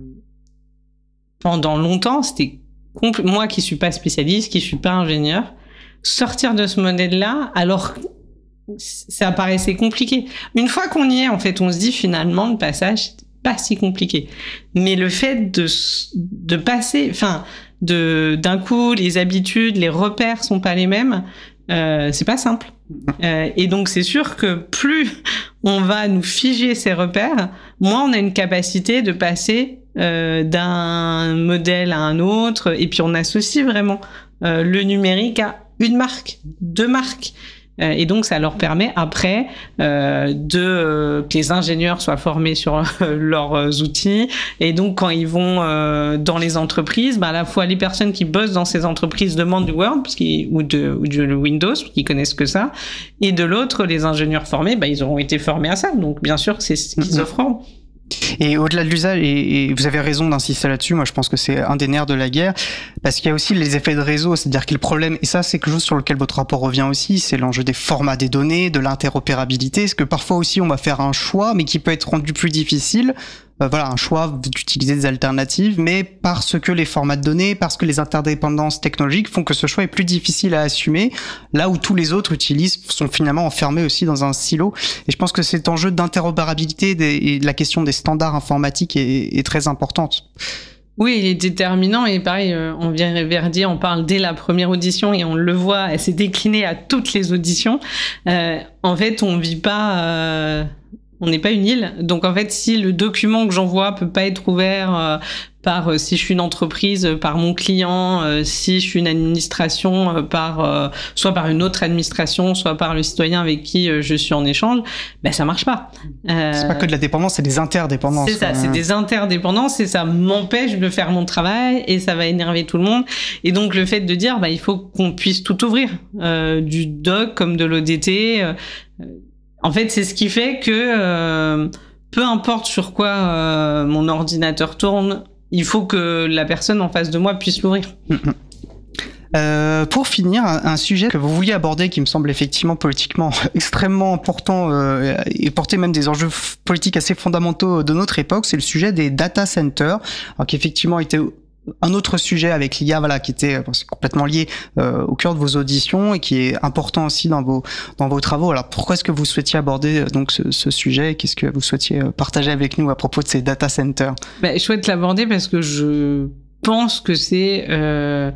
pendant longtemps, c'était compl- moi qui suis pas spécialiste, qui suis pas ingénieur, sortir de ce modèle-là, alors ça paraissait compliqué. Une fois qu'on y est, en fait, on se dit finalement le passage c'est pas si compliqué. Mais le fait de de passer, enfin, de d'un coup les habitudes, les repères sont pas les mêmes, euh, c'est pas simple. Euh, et donc c'est sûr que plus on va nous figer ces repères, moins on a une capacité de passer euh, d'un modèle à un autre. Et puis on associe vraiment euh, le numérique à une marque, deux marques. Et donc, ça leur permet après euh, de euh, que les ingénieurs soient formés sur euh, leurs outils. Et donc, quand ils vont euh, dans les entreprises, bah, à la fois les personnes qui bossent dans ces entreprises demandent du Word parce qu'ils, ou, de, ou du Windows, parce qu'ils connaissent que ça. Et de l'autre, les ingénieurs formés, bah, ils auront été formés à ça. Donc, bien sûr, c'est ce qu'ils offrent. Et au-delà de l'usage, et, et vous avez raison d'insister là-dessus, moi je pense que c'est un des nerfs de la guerre, parce qu'il y a aussi les effets de réseau, c'est-à-dire que le problème, et ça c'est quelque chose sur lequel votre rapport revient aussi, c'est l'enjeu des formats des données, de l'interopérabilité, parce que parfois aussi on va faire un choix, mais qui peut être rendu plus difficile, euh, voilà, un choix d'utiliser des alternatives, mais parce que les formats de données, parce que les interdépendances technologiques font que ce choix est plus difficile à assumer, là où tous les autres utilisent, sont finalement enfermés aussi dans un silo. Et je pense que cet enjeu d'interopérabilité des, et de la question des standards informatiques est, est très importante. Oui, il est déterminant et pareil, euh, on vient Verdier, on parle dès la première audition et on le voit, elle s'est déclinée à toutes les auditions. Euh, en fait, on vit pas... Euh On n'est pas une île, donc en fait, si le document que j'envoie peut pas être ouvert euh, par euh, si je suis une entreprise, euh, par mon client, euh, si je suis une administration, euh, par euh, soit par une autre administration, soit par le citoyen avec qui euh, je suis en échange, ben ça marche pas. Euh, c'est pas que de la dépendance, c'est des interdépendances. C'est ça, c'est des interdépendances et ça m'empêche de faire mon travail et ça va énerver tout le monde. Et donc le fait de dire, bah il faut qu'on puisse tout ouvrir, euh, du doc comme de l'O D T. Euh, En fait, c'est ce qui fait que euh, peu importe sur quoi euh, mon ordinateur tourne, il faut que la personne en face de moi puisse l'ouvrir. Euh, pour finir, un, un sujet que vous vouliez aborder qui me semble effectivement politiquement extrêmement important euh, et porter même des enjeux f- politiques assez fondamentaux de notre époque, c'est le sujet des data centers, alors qui effectivement était un autre sujet avec l'I A, voilà, qui était bon, c'est complètement lié euh, au cœur de vos auditions et qui est important aussi dans vos dans vos travaux. Alors pourquoi est-ce que vous souhaitiez aborder donc ce, ce sujet? Qu'est-ce que vous souhaitiez partager avec nous à propos de ces data centers? Ben, je souhaite l'aborder parce que je pense que c'est euh,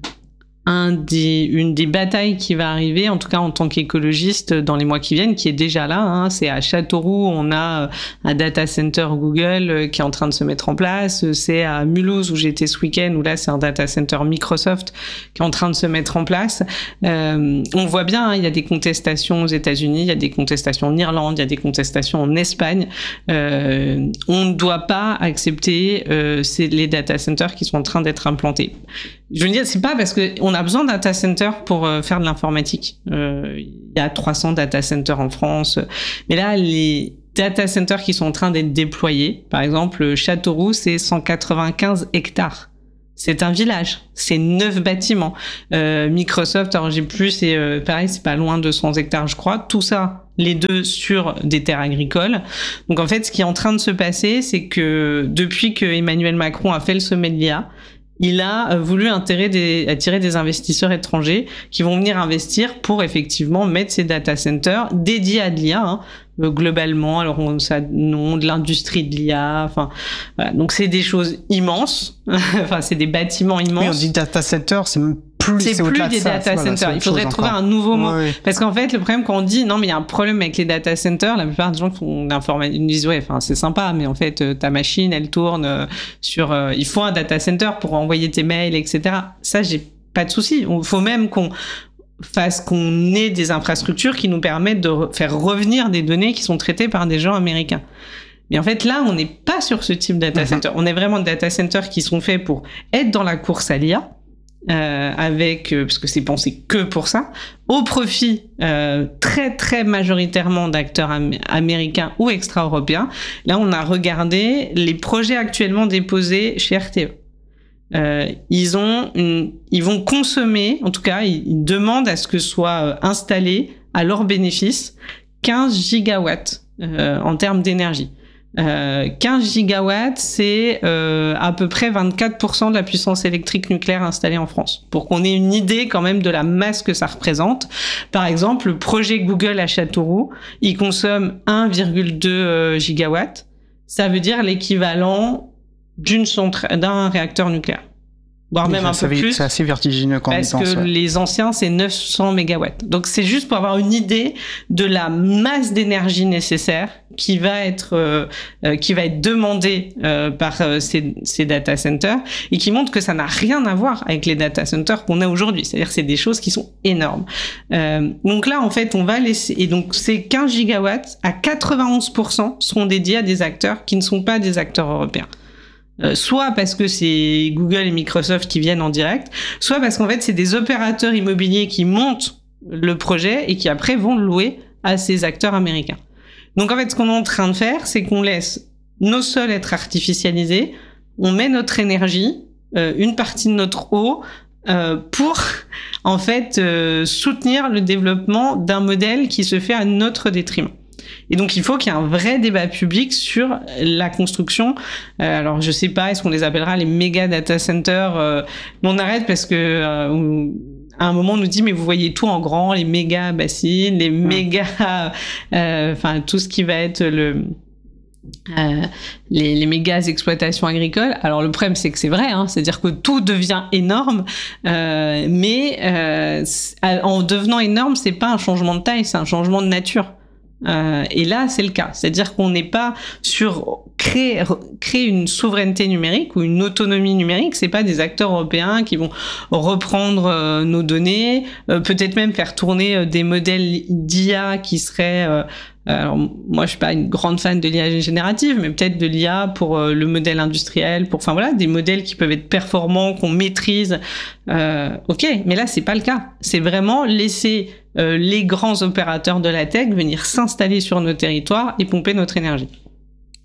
un des, une des batailles qui va arriver, en tout cas en tant qu'écologiste dans les mois qui viennent, qui est déjà là. Hein. C'est à Châteauroux, on a un data center Google qui est en train de se mettre en place. C'est à Mulhouse où j'étais ce week-end, où là c'est un data center Microsoft qui est en train de se mettre en place. Euh, on voit bien, hein, il y a des contestations aux États-Unis, il y a des contestations en Irlande, il y a des contestations en Espagne. Euh, on ne doit pas accepter euh, c'est les data centers qui sont en train d'être implantés. Je veux dire, c'est pas parce que on a besoin de data centers pour euh, faire de l'informatique. Euh, il y a trois cents data centers en France, mais là les data centers qui sont en train d'être déployés, par exemple Châteauroux, c'est cent quatre-vingt-quinze hectares. C'est un village, c'est neuf bâtiments. Euh, Microsoft, alors j'ai plus, c'est euh, pareil, c'est pas loin de cent hectares, je crois. Tout ça, les deux sur des terres agricoles. Donc en fait, ce qui est en train de se passer, c'est que depuis que Emmanuel Macron a fait le sommet de l'I A, il a voulu attirer des, attirer des investisseurs étrangers qui vont venir investir pour effectivement mettre ces data centers dédiés à de l'I A, hein, globalement. Alors, on, ça, non, de l'industrie de l'I A. Enfin, voilà. Donc, c'est des choses immenses. Enfin, c'est des bâtiments immenses. Oui, on dit data center, c'est même plus, c'est, c'est plus des ça, data centers. Voilà, il faudrait trouver encore un nouveau mot. Oui, oui. Parce qu'en fait, le problème quand on dit non, mais il y a un problème avec les data centers, la plupart des gens qui font l'informatique disent ouais, enfin c'est sympa, mais en fait euh, ta machine elle tourne euh, sur. Euh, il faut un data center pour envoyer tes mails, et cetera. Ça, j'ai pas de souci. Il faut même qu'on fasse qu'on ait des infrastructures qui nous permettent de re- faire revenir des données qui sont traitées par des gens américains. Mais en fait, là, on n'est pas sur ce type de data center. Mm-hmm. On est vraiment de data centers qui sont faits pour être dans la course à l'I A. Euh, avec euh, parce que c'est pensé que pour ça, au profit euh, très très majoritairement d'acteurs am- américains ou extra-européens. Là, on a regardé les projets actuellement déposés chez R T E. Euh, ils ont une, ils vont consommer, en tout cas, ils, ils demandent à ce que soit euh, installé à leur bénéfice quinze gigawatts euh, en termes d'énergie. Euh, quinze gigawatts, c'est euh, à peu près vingt-quatre pour cent de la puissance électrique nucléaire installée en France. Pour qu'on ait une idée quand même de la masse que ça représente. Par exemple, le projet Google à Châteauroux, il consomme un virgule deux euh, gigawatts. Ça veut dire l'équivalent d'une centra- d'un réacteur nucléaire. Voire même un peu plus. C'est assez vertigineux quand on y pense. Parce que ouais. les anciens, c'est neuf cents mégawatts. Donc, c'est juste pour avoir une idée de la masse d'énergie nécessaire qui va être, euh, euh, qui va être demandée euh, par euh, ces, ces data centers et qui montre que ça n'a rien à voir avec les data centers qu'on a aujourd'hui. C'est-à-dire que c'est des choses qui sont énormes. Euh, donc là, en fait, on va laisser... Et donc, ces quinze gigawatts, à quatre-vingt-onze pour cent, seront dédiés à des acteurs qui ne sont pas des acteurs européens. Euh, soit parce que c'est Google et Microsoft qui viennent en direct, soit parce qu'en fait c'est des opérateurs immobiliers qui montent le projet et qui après vont le louer à ces acteurs américains. Donc en fait ce qu'on est en train de faire, c'est qu'on laisse nos sols être artificialisés, on met notre énergie, euh, une partie de notre eau, euh, pour en fait euh, soutenir le développement d'un modèle qui se fait à notre détriment. Et donc, il faut qu'il y ait un vrai débat public sur la construction. Euh, alors, je sais pas, est-ce qu'on les appellera les méga data centers euh, mais on arrête parce que euh, à un moment, on nous dit, mais vous voyez tout en grand, les méga bassines, les méga... Enfin, euh, tout ce qui va être le... Euh, les, les méga exploitations agricoles. Alors le problème c'est que c'est vrai, hein, c'est-à-dire que tout devient énorme, euh, mais euh, en devenant énorme, c'est pas un changement de taille, c'est un changement de nature. Euh, et là, c'est le cas. C'est-à-dire qu'on n'est pas sur créer, créer une souveraineté numérique ou une autonomie numérique. C'est pas des acteurs européens qui vont reprendre euh, nos données, euh, peut-être même faire tourner euh, des modèles d'I A qui seraient... Euh, alors, moi, je suis pas une grande fan de l'I A générative, mais peut-être de l'I A pour euh, le modèle industriel, pour, enfin voilà, des modèles qui peuvent être performants, qu'on maîtrise. Euh, ok, mais là, c'est pas le cas. C'est vraiment laisser euh, les grands opérateurs de la tech venir s'installer sur nos territoires et pomper notre énergie.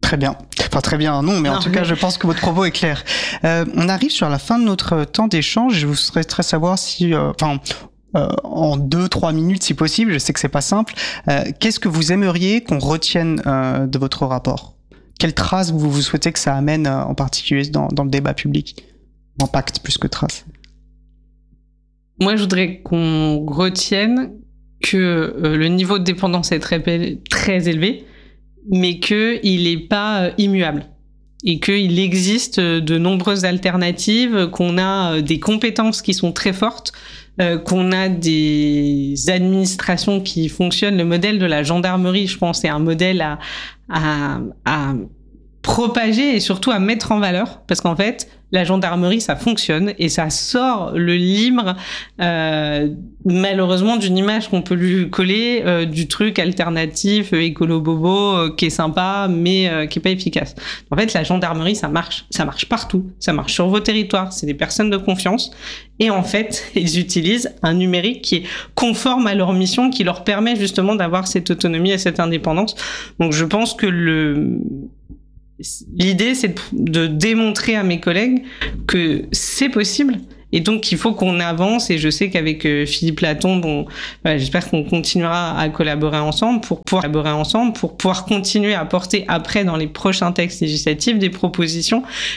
Très bien. Enfin, très bien, non, mais non, en tout mais... cas, je pense que votre propos est clair. Euh, on arrive sur la fin de notre temps d'échange. Je vous souhaiterais savoir si, euh, enfin, euh, en deux, trois minutes, si possible, je sais que c'est pas simple, euh, qu'est-ce que vous aimeriez qu'on retienne euh, de votre rapport? Quelle trace vous, vous souhaitez que ça amène, euh, en particulier dans, dans le débat public? Impact plus que trace. Moi, je voudrais qu'on retienne que euh, le niveau de dépendance est très, très élevé, mais qu'il n'est pas immuable et qu'il existe de nombreuses alternatives, qu'on a des compétences qui sont très fortes, euh, qu'on a des administrations qui fonctionnent. Le modèle de la gendarmerie, je pense, est un modèle à, à, à propager et surtout à mettre en valeur, parce qu'en fait, la gendarmerie, ça fonctionne et ça sort le livre, euh, malheureusement, d'une image qu'on peut lui coller, euh, du truc alternatif, euh, écolo-bobo, euh, qui est sympa, mais euh, qui est pas efficace. En fait, la gendarmerie, ça marche. Ça marche partout. Ça marche sur vos territoires. C'est des personnes de confiance. Et en fait, ils utilisent un numérique qui est conforme à leur mission, qui leur permet justement d'avoir cette autonomie et cette indépendance. Donc, je pense que le... L'idée, c'est de démontrer à mes collègues que c'est possible et donc il faut qu'on avance. Et je sais qu'avec Philippe Latombe, bon, voilà, j'espère qu'on continuera à collaborer ensemble pour pouvoir collaborer ensemble pour pouvoir continuer à porter après dans les prochains textes législatifs des propositions